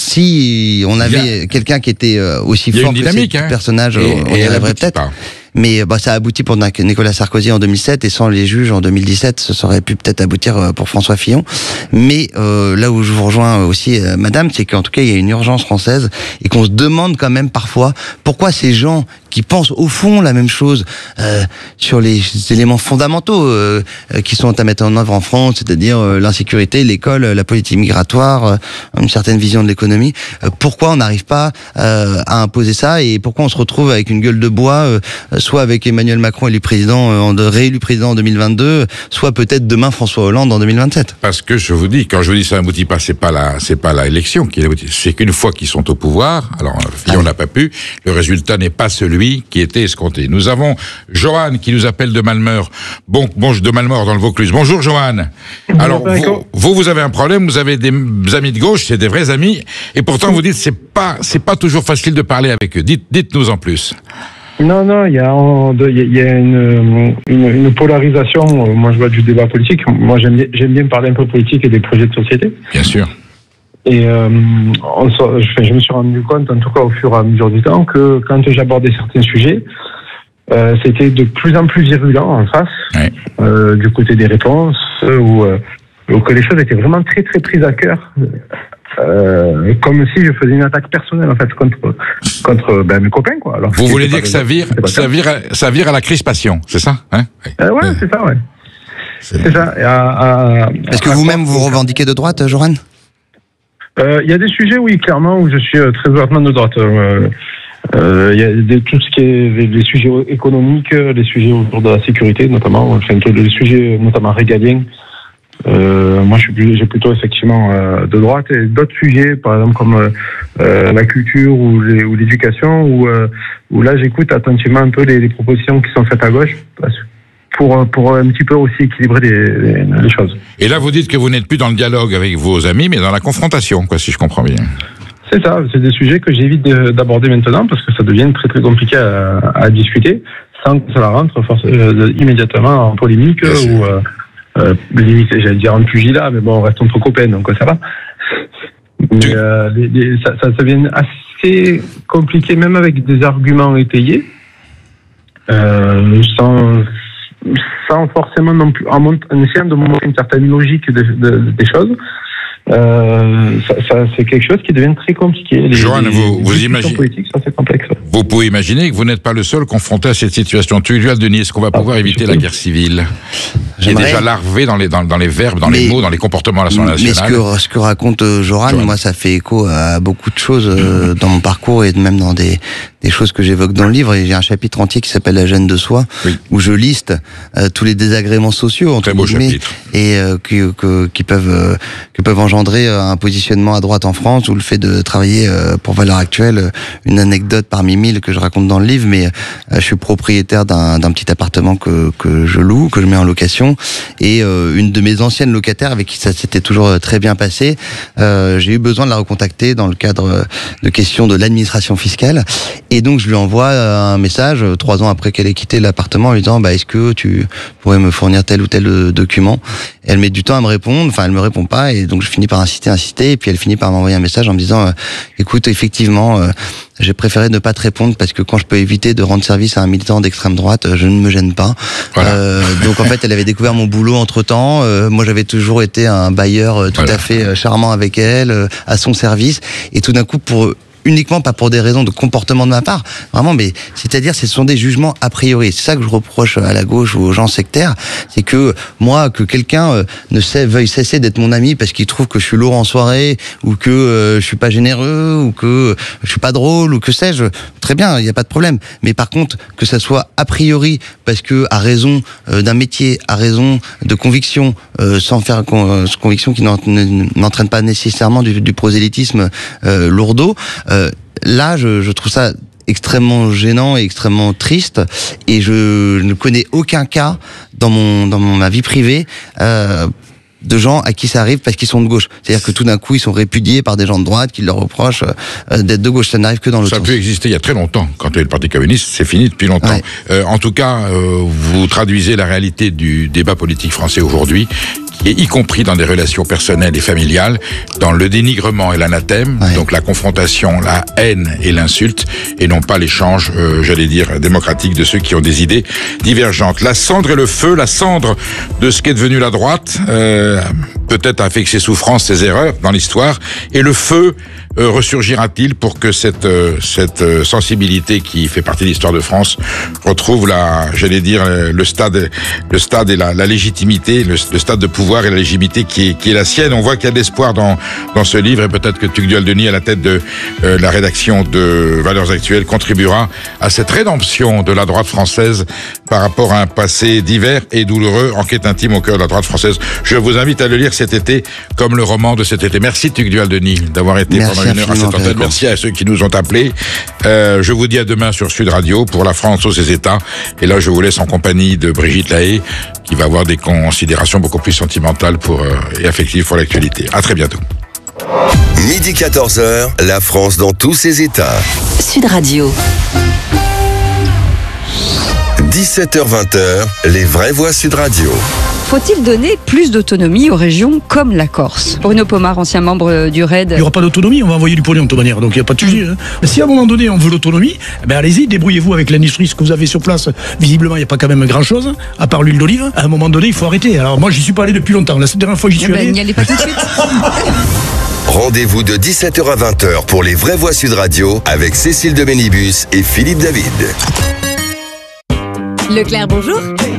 si on avait a... quelqu'un qui était euh, aussi fort que ces hein. personnages, et, on y arriverait peut-être. Pas. Mais bah, ça a abouti pour Nicolas Sarkozy en deux mille sept, et sans les juges en deux mille dix-sept, ça aurait pu peut-être aboutir pour François Fillon. Mais euh, là où je vous rejoins aussi, euh, madame, c'est qu'en tout cas, il y a une urgence française et qu'on se demande quand même parfois pourquoi ces gens qui pensent au fond la même chose euh, sur les éléments fondamentaux euh, qui sont à mettre en œuvre en France, c'est-à-dire euh, l'insécurité, l'école, la politique migratoire, euh, une certaine vision de l'économie, euh, pourquoi on n'arrive pas euh, à imposer ça, et pourquoi on se retrouve avec une gueule de bois, euh, soit avec Emmanuel Macron élu président, euh, réélu président en deux mille vingt-deux, soit peut-être demain François Hollande en deux mille vingt-sept. Parce que je vous dis, quand je vous dis ça n'aboutit pas, c'est pas la, c'est pas la élection qui aboutit, c'est qu'une fois qu'ils sont au pouvoir, alors Fillon ah. n'a pas pu, le résultat n'est pas celui qui était escompté. Nous avons Johan qui nous appelle de Malmeur. Bon, bon, de Malmeur dans le Vaucluse. Bonjour Johan. Alors vous, vous, vous avez un problème. Vous avez des amis de gauche, c'est des vrais amis, et pourtant vous dites c'est pas, c'est pas toujours facile de parler avec eux. Dites, dites-nous en plus. Non, non, il y a, il y a une, une, une polarisation. Moi, je vois du débat politique. Moi, j'aime bien, j'aime bien parler un peu politique et des projets de société. Bien sûr. Et euh, on, je, je me suis rendu compte, en tout cas au fur et à mesure du temps, que quand j'abordais certains sujets, euh, c'était de plus en plus virulent en face, ouais. euh, du côté des réponses, où, euh, où que les choses étaient vraiment très très prises à cœur. Euh, comme si je faisais une attaque personnelle en fait contre contre ben, mes copains quoi. Alors, vous voulez dire que ça vire, ça vire, à, ça vire à la crispation, c'est ça, hein? euh, Ouais, c'est ça, ouais. C'est, c'est ça. Et à, à, Est-ce que vous-même vous revendiquez de droite, Joran? Euh, Il y a des sujets, oui, clairement, où je suis euh, très ouvertement de droite. Euh, euh, il y a des, tout ce qui est les, les sujets économiques, les sujets autour de la sécurité, notamment, enfin, les sujets notamment régaliens. Euh, moi, je suis plus, j'ai plutôt effectivement euh, de droite, et d'autres sujets, par exemple comme euh, euh, la culture ou, les, ou l'éducation, où, euh, où là, j'écoute attentivement un peu les, les propositions qui sont faites à gauche, parce que pour, pour un petit peu aussi équilibrer les, les, les choses. Et là, vous dites que vous n'êtes plus dans le dialogue avec vos amis, mais dans la confrontation, quoi, si je comprends bien. C'est ça, c'est des sujets que j'évite de, d'aborder maintenant, parce que ça devient très très compliqué à, à discuter, sans que ça rentre forcément euh, immédiatement en polémique, ou euh, euh, limite, j'allais dire en pugilat, mais bon, on reste entre copains, donc ça va. Mais euh, les, les, ça, ça, ça devient assez compliqué, même avec des arguments étayés, euh, sans... sans forcément non plus, en, mont- en essayant de montrer une certaine logique de, de, des choses. Euh, ça, ça, c'est quelque chose qui devient très compliqué. Les, Johan, les, vous, les vous imaginez, politiques sont assez complexes. Vous pouvez imaginer que vous n'êtes pas le seul confronté à cette situation. Tugdual Denis, est-ce qu'on va pouvoir ah, éviter la guerre civile qui est déjà larvée dans les, dans, dans les verbes, dans mais, les mots, dans les comportements de l'Assemblée nationale? Mais ce que, ce que raconte euh, Joran, Johan. moi, ça fait écho à beaucoup de choses euh, dans mon parcours et même dans des, des choses que j'évoque dans le livre. Et j'ai un chapitre entier qui s'appelle La gêne de soi, oui. où je liste euh, tous les désagréments sociaux, entre guillemets, et euh, que, que, qui peuvent euh, qui peuvent engendrer euh, un positionnement à droite en France, ou le fait de travailler euh, pour Valeurs Actuelles. Une anecdote parmi mille que je raconte dans le livre, mais euh, je suis propriétaire d'un, d'un petit appartement que que je loue, que je mets en location, et euh, une de mes anciennes locataires avec qui ça s'était toujours très bien passé, euh, j'ai eu besoin de la recontacter dans le cadre de questions de l'administration fiscale, et donc je lui envoie un message euh, trois ans après qu'elle ait quitté l'appartement en lui disant bah est-ce que tu pourrais me fournir tel ou tel euh, document. Et elle met du temps à me répondre, enfin elle me répond pas, et donc je finis par insister, insister, et puis elle finit par m'envoyer un message en me disant euh, écoute, effectivement euh, j'ai préféré ne pas te répondre parce que quand je peux éviter de rendre service à un militant d'extrême droite, je ne me gêne pas. Voilà. Euh, donc en fait, elle avait découvert mon boulot entre-temps. Euh, moi, j'avais toujours été un bailleur tout voilà. à fait charmant avec elle, euh, à son service. Et tout d'un coup, pour uniquement pas pour des raisons de comportement de ma part, vraiment, mais c'est-à-dire ce sont des jugements a priori. C'est ça que je reproche à la gauche ou aux gens sectaires, c'est que moi, que quelqu'un euh, ne sait, veuille cesser d'être mon ami parce qu'il trouve que je suis lourd en soirée, ou que euh, je suis pas généreux, ou que je suis pas drôle, ou que sais-je, très bien, il n'y a pas de problème. Mais par contre, que ça soit a priori parce que à raison euh, d'un métier, à raison de conviction, euh, sans faire con, euh, conviction qui n'entraîne pas nécessairement du, du prosélytisme euh, lourdeau. Euh, là, je, je trouve ça extrêmement gênant et extrêmement triste, et je ne connais aucun cas dans mon dans mon, ma vie privée euh, de gens à qui ça arrive parce qu'ils sont de gauche. C'est-à-dire que tout d'un coup, ils sont répudiés par des gens de droite qui leur reprochent euh, d'être de gauche. Ça n'arrive que dans l'autre sens. Ça a pu exister il y a très longtemps. Quand il y a eu le Parti communiste, c'est fini depuis longtemps. Ouais. Euh, en tout cas, euh, vous traduisez la réalité du débat politique français aujourd'hui, et y compris dans des relations personnelles et familiales, dans le dénigrement et l'anathème, ouais. donc la confrontation, la haine et l'insulte, et non pas l'échange, euh, j'allais dire, démocratique de ceux qui ont des idées divergentes. La cendre et le feu, la cendre de ce qu'est devenu la droite, euh, peut-être a fait que ses souffrances, ses erreurs dans l'histoire, et le feu euh, ressurgira-t-il pour que cette euh, cette euh, sensibilité qui fait partie de l'histoire de France retrouve la, j'allais dire, le stade, le stade et la, la légitimité, le, le stade de pouvoir et la légitimité qui est, qui est la sienne. On voit qu'il y a de l'espoir dans, dans ce livre, et peut-être que Tugdual Denis, à la tête de euh, la rédaction de Valeurs Actuelles, contribuera à cette rédemption de la droite française par rapport à un passé divers et douloureux, enquête intime au cœur de la droite française. Je vous invite à le lire cet été, comme le roman de cet été. Merci Tugdual Denis d'avoir été Merci pendant une heure à cette antenne. Merci à ceux qui nous ont appelés. Euh, je vous dis à demain sur Sud Radio pour La France aux ses États. Et là, je vous laisse en compagnie de Brigitte Lahaye, qui va avoir des considérations beaucoup plus sentimentales pour, euh, et affectives pour l'actualité. À très bientôt. Midi quatorze heures, La France dans tous ses états. Sud Radio. dix-sept heures vingt, les vraies voix Sud Radio. Faut-il donner plus d'autonomie aux régions comme la Corse? Bruno Pomar, ancien membre du R A I D. Il n'y aura pas d'autonomie, on va envoyer du pognon de toute manière, donc il n'y a pas de sujet. Hein. Si à un moment donné on veut l'autonomie, ben allez-y, débrouillez-vous avec l'industrie, ce que vous avez sur place. Visiblement, il n'y a pas quand même grand-chose, à part l'huile d'olive. À un moment donné, il faut arrêter. Alors moi, j'y suis pas allé depuis longtemps. La dernière fois, j'y suis eh ben, allé. N'y allez pas tout de suite. Rendez-vous de dix-sept heures à vingt heures pour les vraies voix Sud Radio avec Cécile de Ménibus et Philippe David. Leclerc, bonjour.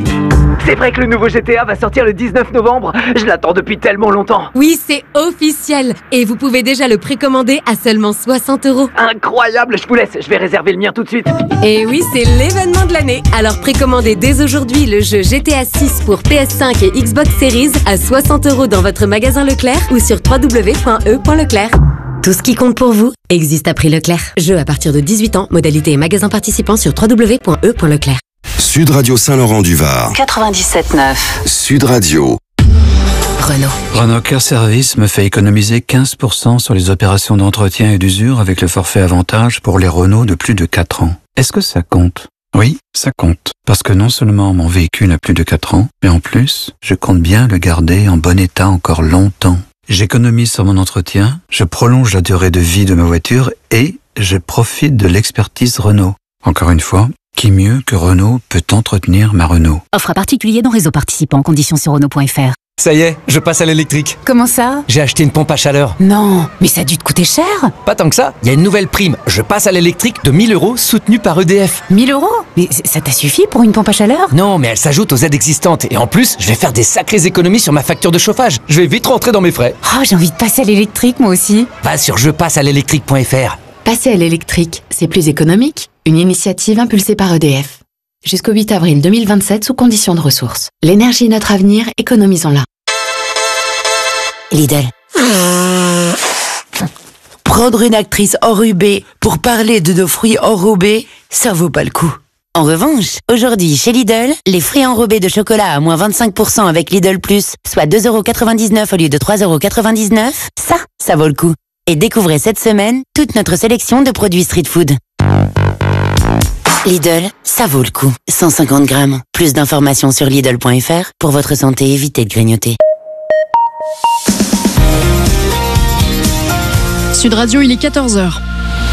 C'est vrai que le nouveau G T A va sortir le dix-neuf novembre. Je l'attends depuis tellement longtemps. Oui, c'est officiel. Et vous pouvez déjà le précommander à seulement soixante euros. Incroyable, je vous laisse, je vais réserver le mien tout de suite. Et oui, c'est l'événement de l'année. Alors précommandez dès aujourd'hui le jeu G T A six pour P S cinq et Xbox Series à soixante euros dans votre magasin Leclerc ou sur w w w point e point leclerc. Tout ce qui compte pour vous existe à prix Leclerc. Jeu à partir de dix-huit ans, modalité et magasin participant sur w w w point e point leclerc. Sud Radio Saint-Laurent-du-Var. quatre-vingt-dix-sept neuf. Sud Radio. Renault. Renault Care Service me fait économiser quinze pour cent sur les opérations d'entretien et d'usure avec le forfait avantage pour les Renault de plus de quatre ans. Est-ce que ça compte? Oui, ça compte. Parce que non seulement mon véhicule a plus de quatre ans, mais en plus, je compte bien le garder en bon état encore longtemps. J'économise sur mon entretien, je prolonge la durée de vie de ma voiture et je profite de l'expertise Renault. Encore une fois, qui mieux que Renault peut entretenir ma Renault? Offre à particulier dans réseau participant, conditions sur Renault point F R. Ça y est, je passe à l'électrique. Comment ça? J'ai acheté une pompe à chaleur. Non, mais ça a dû te coûter cher. Pas tant que ça, il y a une nouvelle prime. Je passe à l'électrique de mille euros soutenue par E D F. mille euros? Mais ça t'a suffi pour une pompe à chaleur? Non, mais elle s'ajoute aux aides existantes. Et en plus, je vais faire des sacrées économies sur ma facture de chauffage. Je vais vite rentrer dans mes frais. Oh, j'ai envie de passer à l'électrique moi aussi. Va sur je passe à l'électrique point F R. Passer à l'électrique, c'est plus économique. Une initiative impulsée par E D F. Jusqu'au huit avril deux mille vingt-sept sous conditions de ressources. L'énergie est notre avenir, économisons-la. Lidl. Prendre une actrice enrubée pour parler de nos fruits enrobés, ça vaut pas le coup. En revanche, aujourd'hui chez Lidl, les fruits enrobés de chocolat à moins vingt-cinq pour cent avec Lidl Plus, soit deux euros quatre-vingt-dix-neuf au lieu de trois euros quatre-vingt-dix-neuf, ça, ça vaut le coup. Et découvrez cette semaine toute notre sélection de produits street food. Lidl, ça vaut le coup. cent cinquante grammes. Plus d'informations sur Lidl point F R. Pour votre santé, évitez de grignoter. Sud Radio, il est quatorze heures.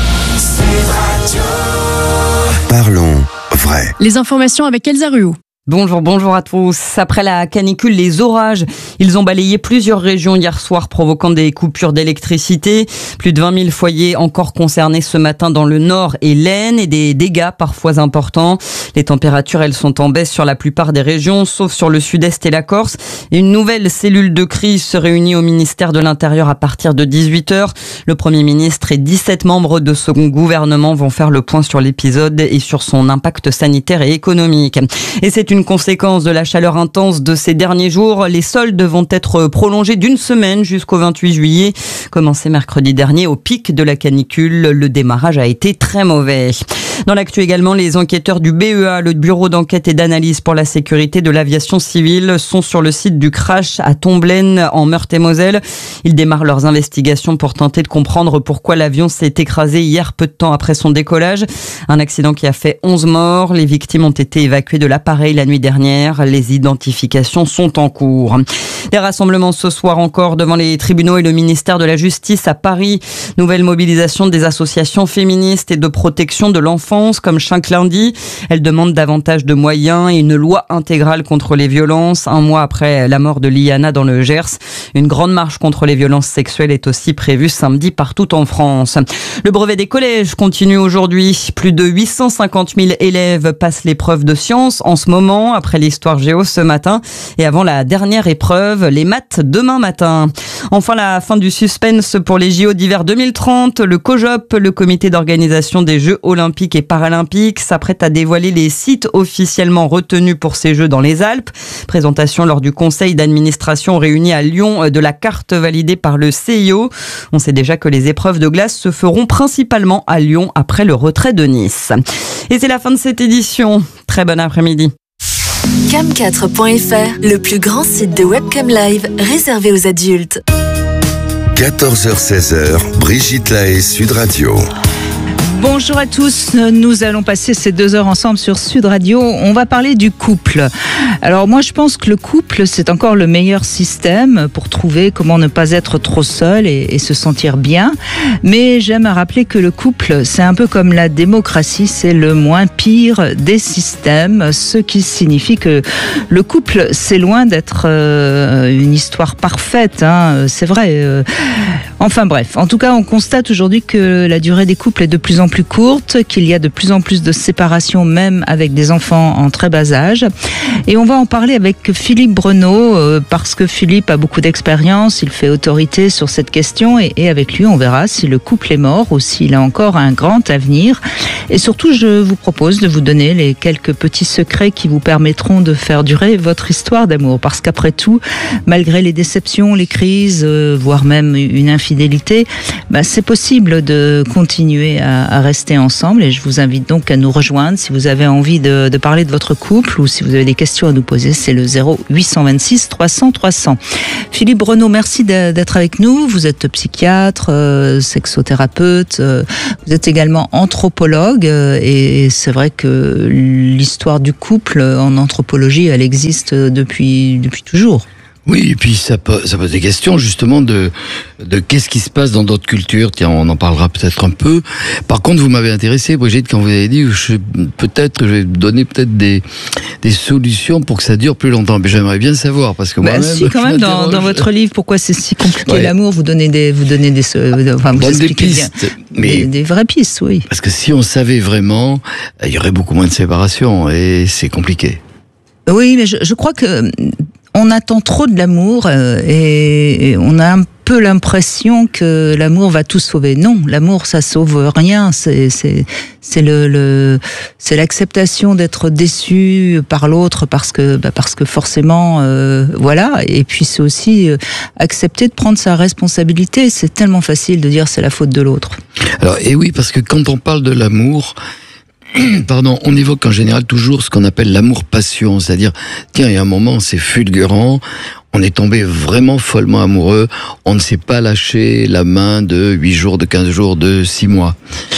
Parlons vrai. Les informations avec Elsa Ruot. Bonjour, bonjour à tous. Après la canicule, les orages, ils ont balayé plusieurs régions hier soir, provoquant des coupures d'électricité. Plus de vingt mille foyers encore concernés ce matin dans le Nord et l'Aisne et des dégâts parfois importants. Les températures, elles sont en baisse sur la plupart des régions, sauf sur le sud-est et la Corse. Et une nouvelle cellule de crise se réunit au ministère de l'Intérieur à partir de dix-huit heures. Le Premier ministre et dix-sept membres de son gouvernement vont faire le point sur l'épisode et sur son impact sanitaire et économique. Et c'est une Une conséquence de la chaleur intense de ces derniers jours. Les soldes vont être prolongés d'une semaine jusqu'au vingt-huit juillet. Commencé mercredi dernier au pic de la canicule, le démarrage a été très mauvais. Dans l'actu également, les enquêteurs du B E A, le Bureau d'enquête et d'analyse pour la sécurité de l'aviation civile, sont sur le site du crash à Tomblaine en Meurthe-et-Moselle. Ils démarrent leurs investigations pour tenter de comprendre pourquoi l'avion s'est écrasé hier peu de temps après son décollage. Un accident qui a fait onze morts. Les victimes ont été évacuées de l'appareil la nuit dernière. Les identifications sont en cours. Des rassemblements ce soir encore devant les tribunaux et le ministère de la Justice à Paris. Nouvelle mobilisation des associations féministes et de protection de l'enfance comme chaque lundi. Elles demandent davantage de moyens et une loi intégrale contre les violences. Un mois après la mort de Liana dans le Gers, une grande marche contre les violences sexuelles est aussi prévue samedi partout en France. Le brevet des collèges continue aujourd'hui. Plus de huit cent cinquante mille élèves passent l'épreuve de sciences en ce moment, après l'histoire géo ce matin et avant la dernière épreuve, les maths demain matin. Enfin, la fin du suspense pour les J O d'hiver deux mille trente. Le COJOP, le comité d'organisation des Jeux olympiques et paralympiques, s'apprête à dévoiler les sites officiellement retenus pour ces Jeux dans les Alpes. Présentation lors du conseil d'administration réuni à Lyon de la carte validée par le C I O. On sait déjà que les épreuves de glace se feront principalement à Lyon après le retrait de Nice. Et c'est la fin de cette édition. Très bon après-midi. cam quatre point F R, le plus grand site de webcam live réservé aux adultes. quatorze heures seize, Brigitte Lahaye, Sud Radio. Bonjour à tous, nous allons passer ces deux heures ensemble sur Sud Radio. On va parler du couple. Alors moi je pense que le couple c'est encore le meilleur système pour trouver comment ne pas être trop seul et, et se sentir bien. Mais j'aime à rappeler que le couple c'est un peu comme la démocratie, c'est le moins pire des systèmes. Ce qui signifie que le couple c'est loin d'être euh, une histoire parfaite, hein, c'est vrai. Euh, enfin bref, en tout cas on constate aujourd'hui que la durée des couples est de plus en en plus courtes, qu'il y a de plus en plus de séparations, même avec des enfants en très bas âge. Et on va en parler avec Philippe Breneau, euh, parce que Philippe a beaucoup d'expérience, il fait autorité sur cette question, et, et avec lui, on verra si le couple est mort ou s'il a encore un grand avenir. Et surtout, je vous propose de vous donner les quelques petits secrets qui vous permettront de faire durer votre histoire d'amour. Parce qu'après tout, malgré les déceptions, les crises, euh, voire même une infidélité, bah, c'est possible de continuer à, à rester ensemble. Et je vous invite donc à nous rejoindre si vous avez envie de, de parler de votre couple ou si vous avez des questions à nous poser. C'est le zéro huit cent vingt-six trois cents trois cents. Philippe Breneau, merci d'être avec nous. Vous êtes psychiatre, euh, sexothérapeute, euh, vous êtes également anthropologue euh, et c'est vrai que l'histoire du couple en anthropologie, elle existe depuis, depuis toujours. Oui, et puis ça pose, ça pose des questions justement de de qu'est-ce qui se passe dans d'autres cultures. Tiens, on en parlera peut-être un peu. Par contre, vous m'avez intéressé, Brigitte, quand vous avez dit je, peut-être je vais donner peut-être des des solutions pour que ça dure plus longtemps. Mais j'aimerais bien savoir parce que bah, moi-même. Si, quand même, dans, dans votre livre, pourquoi c'est si compliqué ouais. l'amour, vous donnez des, vous donnez des, enfin, vous des pistes, bien, mais des, des vraies pistes, oui. Parce que si on savait vraiment, il y aurait beaucoup moins de séparations et c'est compliqué. Oui, mais je, je crois que on attend trop de l'amour euh, et, et on a un peu l'impression que l'amour va tout sauver. Non, l'amour ça sauve rien. C'est c'est c'est le, le c'est l'acceptation d'être déçu par l'autre parce que bah parce que forcément euh, voilà. Et puis c'est aussi euh, accepter de prendre sa responsabilité. C'est tellement facile de dire c'est la faute de l'autre. Alors et oui, parce que quand on parle de l'amour, pardon, on évoque en général toujours ce qu'on appelle l'amour-passion, c'est-à-dire, tiens, il y a un moment, c'est fulgurant, on est tombé vraiment follement amoureux, on ne s'est pas lâché la main de huit jours, de quinze jours, de six mois.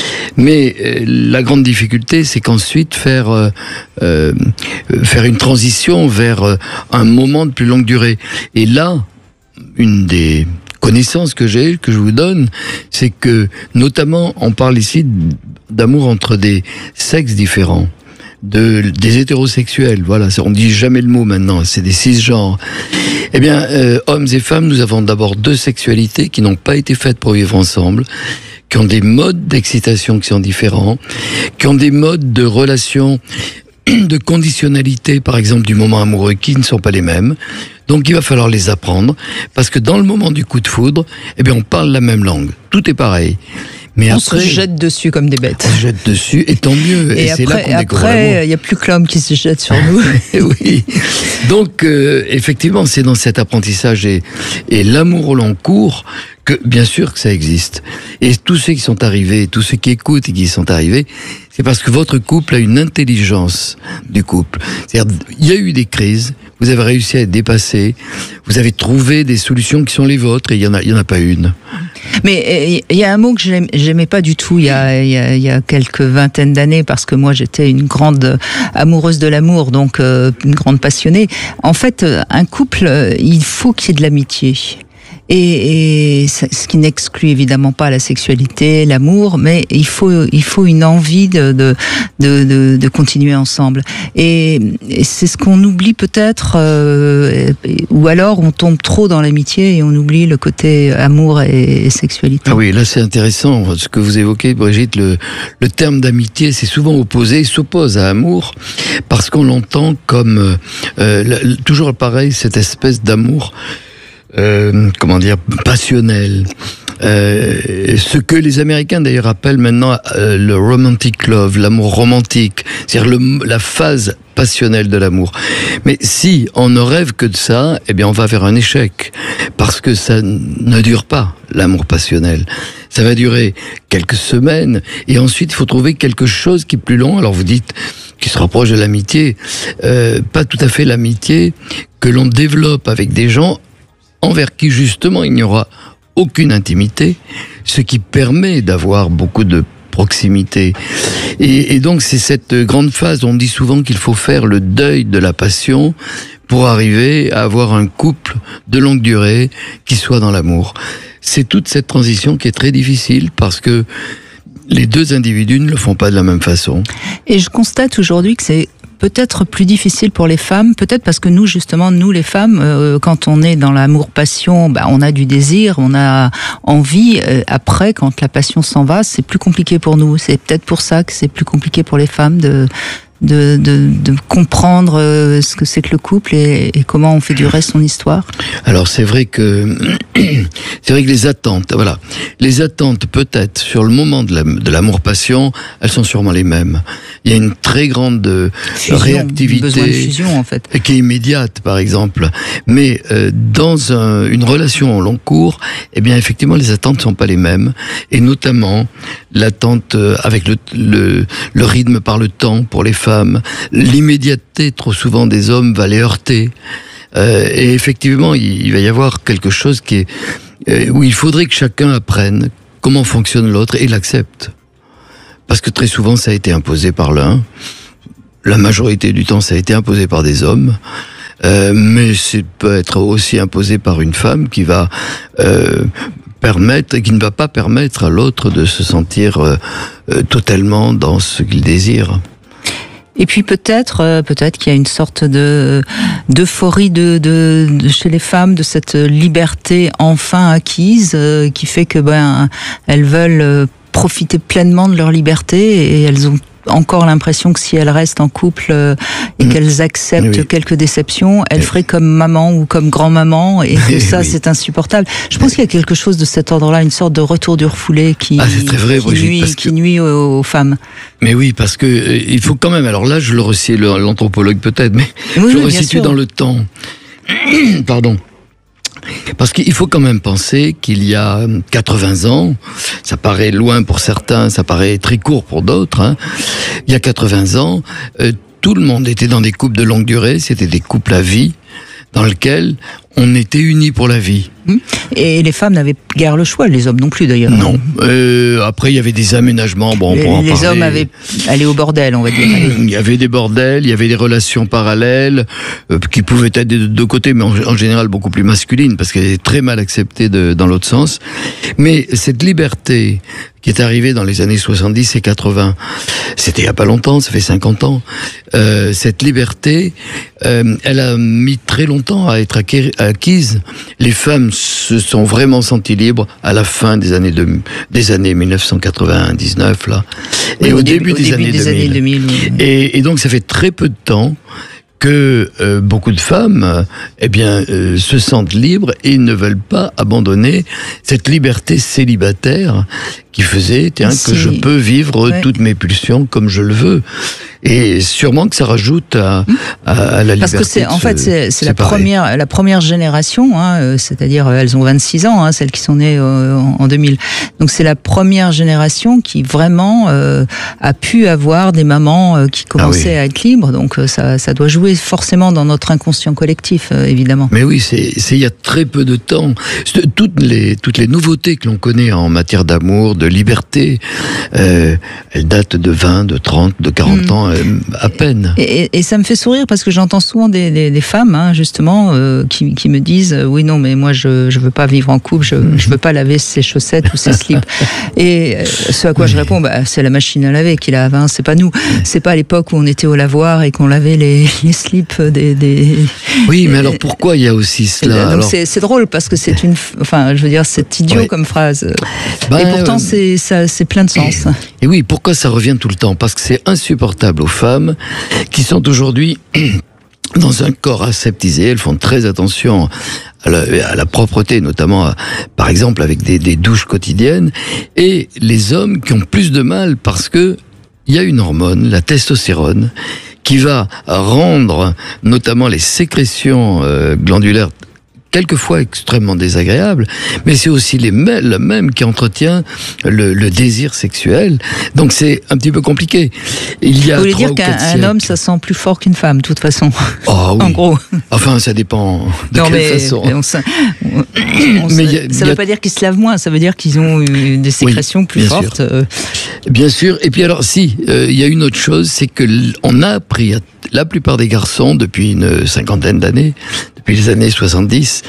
Mais euh, la grande difficulté, c'est qu'ensuite faire euh, euh, faire une transition vers euh, un moment de plus longue durée. Et là, une des connaissances que j'ai, que je vous donne, c'est que, notamment, on parle ici d'amour entre des sexes différents, de, des hétérosexuels, voilà, on dit jamais le mot maintenant, c'est des cisgenres. Eh bien, euh, hommes et femmes, nous avons d'abord deux sexualités qui n'ont pas été faites pour vivre ensemble, qui ont des modes d'excitation qui sont différents, qui ont des modes de relation, de conditionnalité, par exemple, du moment amoureux, qui ne sont pas les mêmes. Donc il va falloir les apprendre, parce que dans le moment du coup de foudre, eh bien on parle la même langue, tout est pareil. Mais on après, se jette dessus comme des bêtes. On se jette dessus, et tant mieux. Et, et après, c'est là qu'on découvre après, il n'y a plus que l'homme qui se jette sur nous. Oui. Donc, euh, effectivement, c'est dans cet apprentissage et, et l'amour au long cours que, bien sûr, que ça existe. Et tous ceux qui sont arrivés, tous ceux qui écoutent et qui sont arrivés, c'est parce que votre couple a une intelligence du couple. C'est-à-dire, il y a eu des crises, vous avez réussi à être dépassé, vous avez trouvé des solutions qui sont les vôtres, et il y en a, il y en a pas une. Mais il y a un mot que j'aimais pas du tout il y a, il y a, il y a quelques vingtaines d'années, parce que moi j'étais une grande amoureuse de l'amour, donc euh, une grande passionnée. En fait, un couple, il faut qu'il y ait de l'amitié. Et, et ce qui n'exclut évidemment pas la sexualité, l'amour, mais il faut il faut une envie de de de, de, de continuer ensemble. Et, et c'est ce qu'on oublie peut-être, euh, ou alors on tombe trop dans l'amitié et on oublie le côté amour et, et sexualité. Ah oui, là c'est intéressant ce que vous évoquez, Brigitte. Le le terme d'amitié, c'est souvent opposé, s'oppose à amour, parce qu'on l'entend comme euh, toujours pareil, cette espèce d'amour. Euh, comment dire, passionnel. Euh, ce que les Américains d'ailleurs appellent maintenant euh, le romantic love, l'amour romantique, c'est-à-dire le, la phase passionnelle de l'amour. Mais si on ne rêve que de ça, eh bien on va vers un échec, parce que ça ne dure pas, l'amour passionnel. Ça va durer quelques semaines, et ensuite il faut trouver quelque chose qui est plus long. Alors vous dites, qui se rapproche de l'amitié, euh, pas tout à fait l'amitié que l'on développe avec des gens envers qui justement il n'y aura aucune intimité, ce qui permet d'avoir beaucoup de proximité. Et, et donc c'est cette grande phase, on dit souvent qu'il faut faire le deuil de la passion pour arriver à avoir un couple de longue durée qui soit dans l'amour. C'est toute cette transition qui est très difficile, parce que les deux individus ne le font pas de la même façon. Et je constate aujourd'hui que c'est peut-être plus difficile pour les femmes, peut-être parce que nous, justement, nous les femmes, euh, quand on est dans l'amour-passion, bah, on a du désir, on a envie. Euh, après, quand la passion s'en va, c'est plus compliqué pour nous. C'est peut-être pour ça que c'est plus compliqué pour les femmes de... De, de, de comprendre ce que c'est que le couple et, et comment on fait durer son histoire. Alors c'est vrai que c'est vrai que les attentes, voilà, les attentes peut-être sur le moment de, la, de l'amour-passion, elles sont sûrement les mêmes. Il y a une très grande fusion, réactivité, besoin de fusion en fait, qui est immédiate par exemple. Mais euh, dans un, une relation en long cours, eh bien effectivement les attentes ne sont pas les mêmes, et notamment l'attente avec le, le, le rythme par le temps pour les femmes. L'immédiateté, trop souvent, des hommes va les heurter. Euh, et effectivement, il, il va y avoir quelque chose qui est, euh, où il faudrait que chacun apprenne comment fonctionne l'autre et l'accepte. Parce que très souvent, ça a été imposé par l'un. La majorité du temps, ça a été imposé par des hommes. Euh, mais c'est peut être aussi imposé par une femme qui va... Euh, permettre, qui ne va pas permettre à l'autre de se sentir euh, euh, totalement dans ce qu'il désire. Et puis peut-être, euh, peut-être qu'il y a une sorte de d'euphorie de, de, de chez les femmes, de cette liberté enfin acquise, euh, qui fait que ben elles veulent euh, profiter pleinement de leur liberté et elles ont encore l'impression que si elles restent en couple euh, et mmh. qu'elles acceptent oui. quelques déceptions, elles oui. feraient comme maman ou comme grand-maman, et que ça oui. c'est insupportable. Je pense qu'il y a quelque chose de cet ordre-là, une sorte de retour du refoulé qui, ah, c'est très vrai, qui, Brigitte, nuit, parce qui que... nuit aux, aux femmes. Mais oui, parce que euh, il faut quand même, alors là je le resitue, l'anthropologue peut-être, mais oui, je le oui, resitue dans le temps. Pardon. Parce qu'il faut quand même penser qu'il y a quatre-vingts ans, ça paraît loin pour certains, ça paraît très court pour d'autres, hein. Il y a quatre-vingts ans, euh, tout le monde était dans des couples de longue durée, c'était des couples à vie, dans lesquels on était unis pour la vie. Et les femmes n'avaient guère le choix, les hommes non plus d'ailleurs. Non. Euh, après, il y avait des aménagements. Bon, les on en les parler. hommes avaient allé au bordel, on va dire. Il y avait des bordels, il y avait des relations parallèles euh, qui pouvaient être des deux côtés, mais en, en général beaucoup plus masculines, parce qu'elles étaient très mal acceptées de, dans l'autre sens. Mais cette liberté qui est arrivée dans les années soixante-dix et quatre-vingts, c'était il y a pas longtemps, ça fait cinquante ans. Euh, cette liberté, euh, elle a mis très longtemps à être acquise. Les femmes se sont vraiment senties libres à la fin des années de, des années mille neuf cent quatre-vingt-dix-neuf là, et oui, au, au début, début des, au années, début des années deux mille. Oui. Et, et donc ça fait très peu de temps que euh, beaucoup de femmes, eh bien, euh, se sentent libres et ne veulent pas abandonner cette liberté célibataire qui faisait, tiens, que je peux vivre ouais. toutes mes pulsions comme je le veux. Et sûrement que ça rajoute à, à, à la liberté. Parce que c'est, en fait, c'est, c'est la première, la première génération, hein, c'est-à-dire elles ont vingt-six ans, hein, celles qui sont nées euh, en deux mille. Donc c'est la première génération qui vraiment euh, a pu avoir des mamans euh, qui commençaient ah oui. à être libres. Donc euh, ça, ça doit jouer forcément dans notre inconscient collectif, euh, évidemment. Mais oui, c'est, c'est il y a très peu de temps. Toutes les, toutes les nouveautés que l'on connaît en matière d'amour, de liberté, euh, elles datent de vingt, de trente, de quarante mmh. ans. À peine. Et, et, et ça me fait sourire parce que j'entends souvent des, des, des femmes, hein, justement, euh, qui, qui me disent euh, oui, non, mais moi, je je veux pas vivre en couple, je je veux pas laver ses chaussettes ou ses slips. Et euh, ce à quoi oui. je réponds, bah, c'est la machine à laver qui lave, hein, c'est pas nous. C'est pas à l'époque où on était au lavoir et qu'on lavait les, les slips des, des. Oui, mais alors pourquoi il y a aussi cela? Donc alors... c'est, c'est drôle parce que c'est une, enfin, je veux dire, c'est idiot ouais. comme phrase. Bah, et pourtant, euh... c'est ça, c'est plein de sens. Et oui, pourquoi ça revient tout le temps? Parce que c'est insupportable aux femmes qui sont aujourd'hui dans un corps aseptisé. Elles font très attention à la, à la propreté, notamment à, par exemple avec des, des douches quotidiennes, et les hommes qui ont plus de mal parce que il y a une hormone, la testostérone, qui va rendre notamment les sécrétions euh, glandulaires quelquefois extrêmement désagréable, mais c'est aussi les mêmes, le même qui entretient le, le désir sexuel. Donc c'est un petit peu compliqué. Il y a Vous voulez dire qu'un un homme, ça sent plus fort qu'une femme, de toute façon. Oh, oui. En gros. Enfin, ça dépend de non, quelle mais, façon. Mais on, on, on mais y a, ça ne veut a... pas dire qu'ils se lavent moins, ça veut dire qu'ils ont eu des sécrétions oui, plus fortes. Sûr. Bien sûr. Et puis alors, si, il euh, y a une autre chose, c'est que on a appris à la plupart des garçons depuis une cinquantaine d'années, depuis les années soixante-dix,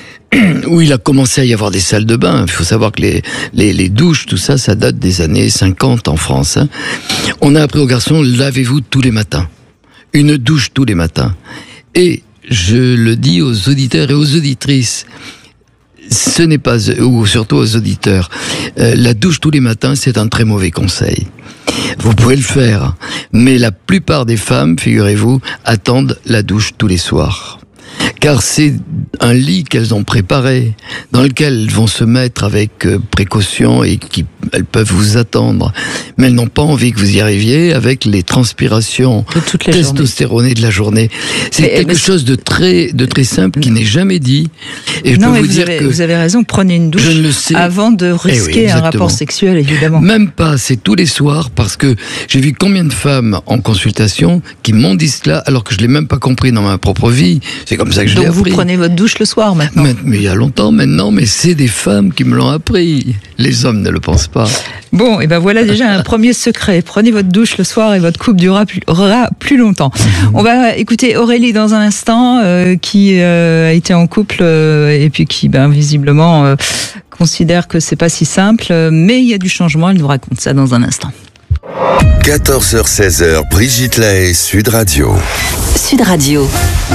où il a commencé à y avoir des salles de bain. Il faut savoir que les, les, les douches, tout ça, ça date des années cinquante en France. Hein. On a appris aux garçons, lavez-vous tous les matins. une douche tous les matins. Et je le dis aux auditeurs et aux auditrices, ce n'est pas, ou surtout aux auditeurs, euh, la douche tous les matins, c'est un très mauvais conseil. Vous pouvez le faire, mais la plupart des femmes, figurez-vous, attendent la douche tous les soirs. Car c'est un lit qu'elles ont préparé, dans lequel elles vont se mettre avec euh, précaution et qui elles peuvent vous attendre. Mais elles n'ont pas envie que vous y arriviez avec les transpirations de testostéronées de la journée. C'est mais, quelque mais chose de très, de très simple qui n'est jamais dit. Et je non, peux mais vous, vous, dire avez, que vous avez raison, prenez une douche je ne le sais. avant de risquer Eh oui, un rapport sexuel, évidemment. Même pas, c'est tous les soirs, parce que j'ai vu combien de femmes en consultation qui m'ont dit cela alors que je l'ai même pas compris dans ma propre vie. C'est comme ça que je l'ai Donc appris. vous prenez votre douche le soir maintenant. Mais, mais il y a longtemps maintenant, mais c'est des femmes qui me l'ont appris. Les hommes ne le pensent pas. Bon, et ben voilà déjà un premier secret. Prenez votre douche le soir et votre couple durera plus, durera plus longtemps. On va écouter Aurélie dans un instant, euh, qui euh, a été en couple euh, et puis qui, ben, visiblement, euh, considère que c'est pas si simple, mais il y a du changement. Elle nous raconte ça dans un instant. quatorze heures seize heures, Brigitte Lahaie, Sud Radio. Sud Radio.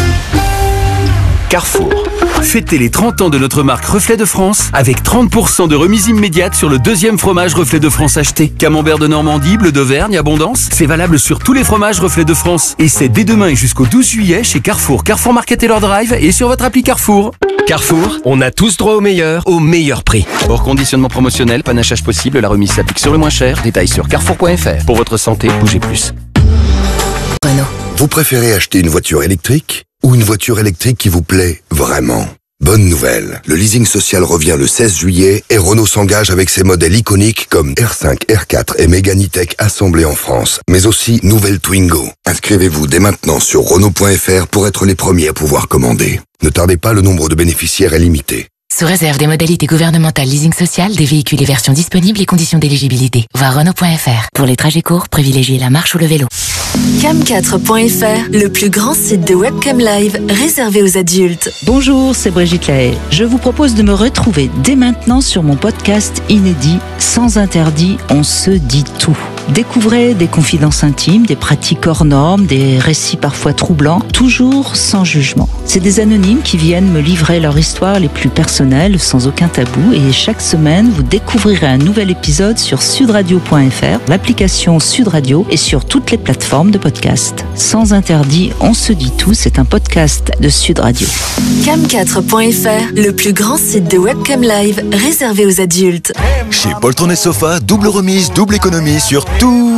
Carrefour. Fêtez les trente ans de notre marque Reflet de France avec trente pour cent de remise immédiate sur le deuxième fromage Reflet de France acheté. Camembert de Normandie, bleu d'Auvergne, abondance. C'est valable sur tous les fromages Reflet de France. Et c'est dès demain et jusqu'au douze juillet chez Carrefour, Carrefour Market et leur drive et sur votre appli Carrefour. Carrefour, on a tous droit au meilleur, au meilleur prix. Hors conditionnement promotionnel, panachage possible, la remise s'applique sur le moins cher. Détails sur carrefour point f r. Pour votre santé, bougez plus. Renault. Vous préférez acheter une voiture électrique ou une voiture électrique qui vous plaît vraiment? Bonne nouvelle, le leasing social revient le seize juillet et Renault s'engage avec ses modèles iconiques comme R cinq, R quatre et Mégane E-Tech assemblés en France, mais aussi nouvelle Twingo. Inscrivez-vous dès maintenant sur Renault point f r pour être les premiers à pouvoir commander. Ne tardez pas, le nombre de bénéficiaires est limité. Sous réserve des modalités gouvernementales leasing social, des véhicules et versions disponibles et conditions d'éligibilité. Voir Renault point f r. Pour les trajets courts, privilégiez la marche ou le vélo. cam quatre point f r, le plus grand site de webcam live réservé aux adultes. Bonjour, c'est Brigitte Lahaie. Je vous propose de me retrouver dès maintenant sur mon podcast inédit Sans interdit, on se dit tout. Découvrez des confidences intimes, des pratiques hors normes, des récits parfois troublants, toujours sans jugement. C'est des anonymes qui viennent me livrer leur histoire les plus personnelles, sans aucun tabou, et chaque semaine, vous découvrirez un nouvel épisode sur sudradio point f r, l'application Sud Radio et sur toutes les plateformes de podcast. Sans interdit, on se dit tout, c'est un podcast de Sud Radio. cam quatre point f r, le plus grand site de webcam live réservé aux adultes. Chez Poltron et Sofa, double remise, double économie sur tous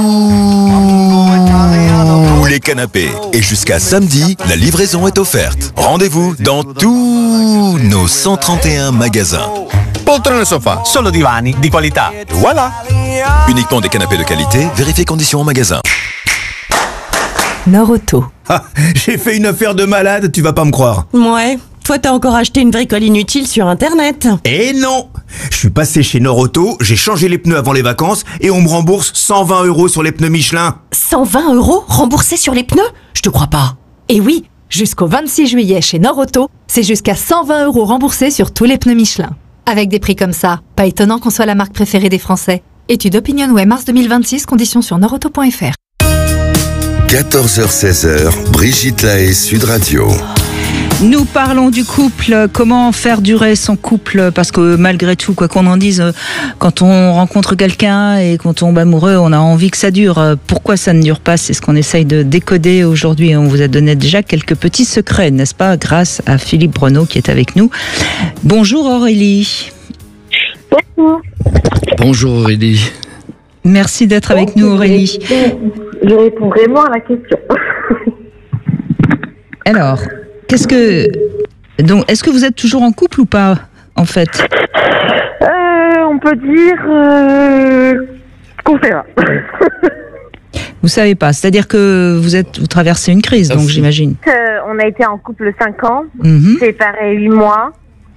les canapés. Et jusqu'à samedi, la livraison est offerte. Rendez-vous dans tous nos cent trente et un magasins. Poltron e Sofa, solo divani di qualità. Voilà. Uniquement des canapés de qualité, vérifiez conditions en magasin. Norauto. Ah, j'ai fait une affaire de malade, tu vas pas me croire. Ouais. Toi, t'as encore acheté une bricole inutile sur Internet. Eh non! Je suis passé chez Norauto, j'ai changé les pneus avant les vacances et on me rembourse cent vingt euros sur les pneus Michelin. cent vingt euros remboursés sur les pneus? Je te crois pas. Et oui, jusqu'au vingt-six juillet chez Norauto, c'est jusqu'à cent vingt euros remboursés sur tous les pneus Michelin. Avec des prix comme ça, pas étonnant qu'on soit la marque préférée des Français. Étude OpinionWay mars deux mille vingt-six, conditions sur norauto point f r. quatorze heures seize heures, Brigitte Lahaie, Sud Radio. Nous parlons du couple, comment faire durer son couple, parce que malgré tout, quoi qu'on en dise, quand on rencontre quelqu'un et qu'on tombe amoureux, on a envie que ça dure. Pourquoi ça ne dure pas? C'est ce qu'on essaye de décoder aujourd'hui. On vous a donné déjà quelques petits secrets, n'est-ce pas, grâce à Philippe Breneau qui est avec nous. Bonjour Aurélie. Bonjour. Bonjour Aurélie. Merci d'être avec nous Aurélie. Je réponds vraiment à la question. Alors, qu'est-ce que... Donc, est-ce que vous êtes toujours en couple ou pas, en fait? euh, On peut dire euh, qu'on sait pas. Vous savez pas, c'est-à-dire que vous êtes, vous traversez une crise, donc j'imagine. Euh, on a été en couple cinq ans, mm-hmm. séparés huit mois,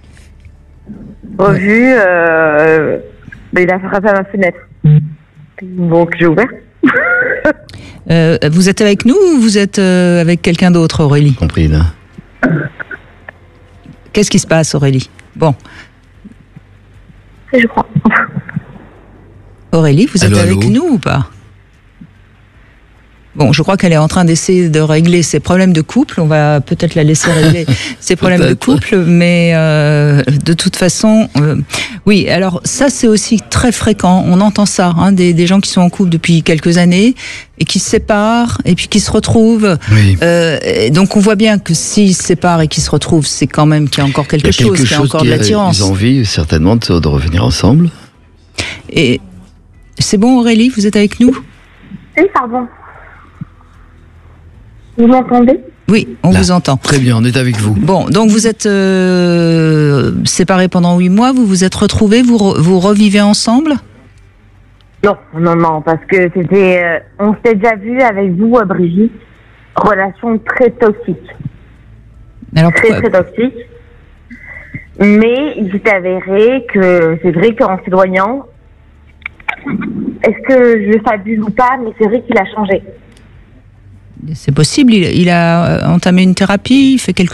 revu, ouais. euh, mais il a frappé à ma fenêtre. Donc j'ai ouvert. euh, vous êtes avec nous ou vous êtes euh, avec quelqu'un d'autre, Aurélie? Compris là. Qu'est-ce qui se passe, Aurélie? Bon. Je crois. Aurélie, vous êtes allô, avec allô nous ou pas? Bon, je crois qu'elle est en train d'essayer de régler ses problèmes de couple. On va peut-être la laisser régler ses problèmes de couple, mais euh, de toute façon, euh, oui. Alors ça, c'est aussi très fréquent. On entend ça, hein, des, des gens qui sont en couple depuis quelques années et qui se séparent et puis qui se retrouvent. Oui. Euh, et donc on voit bien que s'ils se séparent et qu'ils se retrouvent, c'est quand même qu'il y a encore quelque, Il y a quelque chose, qu'il y a encore de l'attirance. Ils ont envie certainement de, de revenir ensemble. Et c'est bon, Aurélie, vous êtes avec nous? Oui, pardon. Vous m'entendez? Oui, on Là. vous entend. Très bien, on est avec vous. Bon, donc vous êtes euh, séparés pendant huit mois, vous vous êtes retrouvés, vous, re- vous revivez ensemble? Non, non, non, parce que c'était... euh, on s'était déjà vu avec vous, euh, Brigitte. Relation très toxique. Alors très, pourquoi très toxique. Mais il s'est avéré que c'est vrai qu'en s'éloignant, est-ce que je fabule ou pas, mais c'est vrai qu'il a changé. C'est possible, il, il a entamé une thérapie, il fait quelque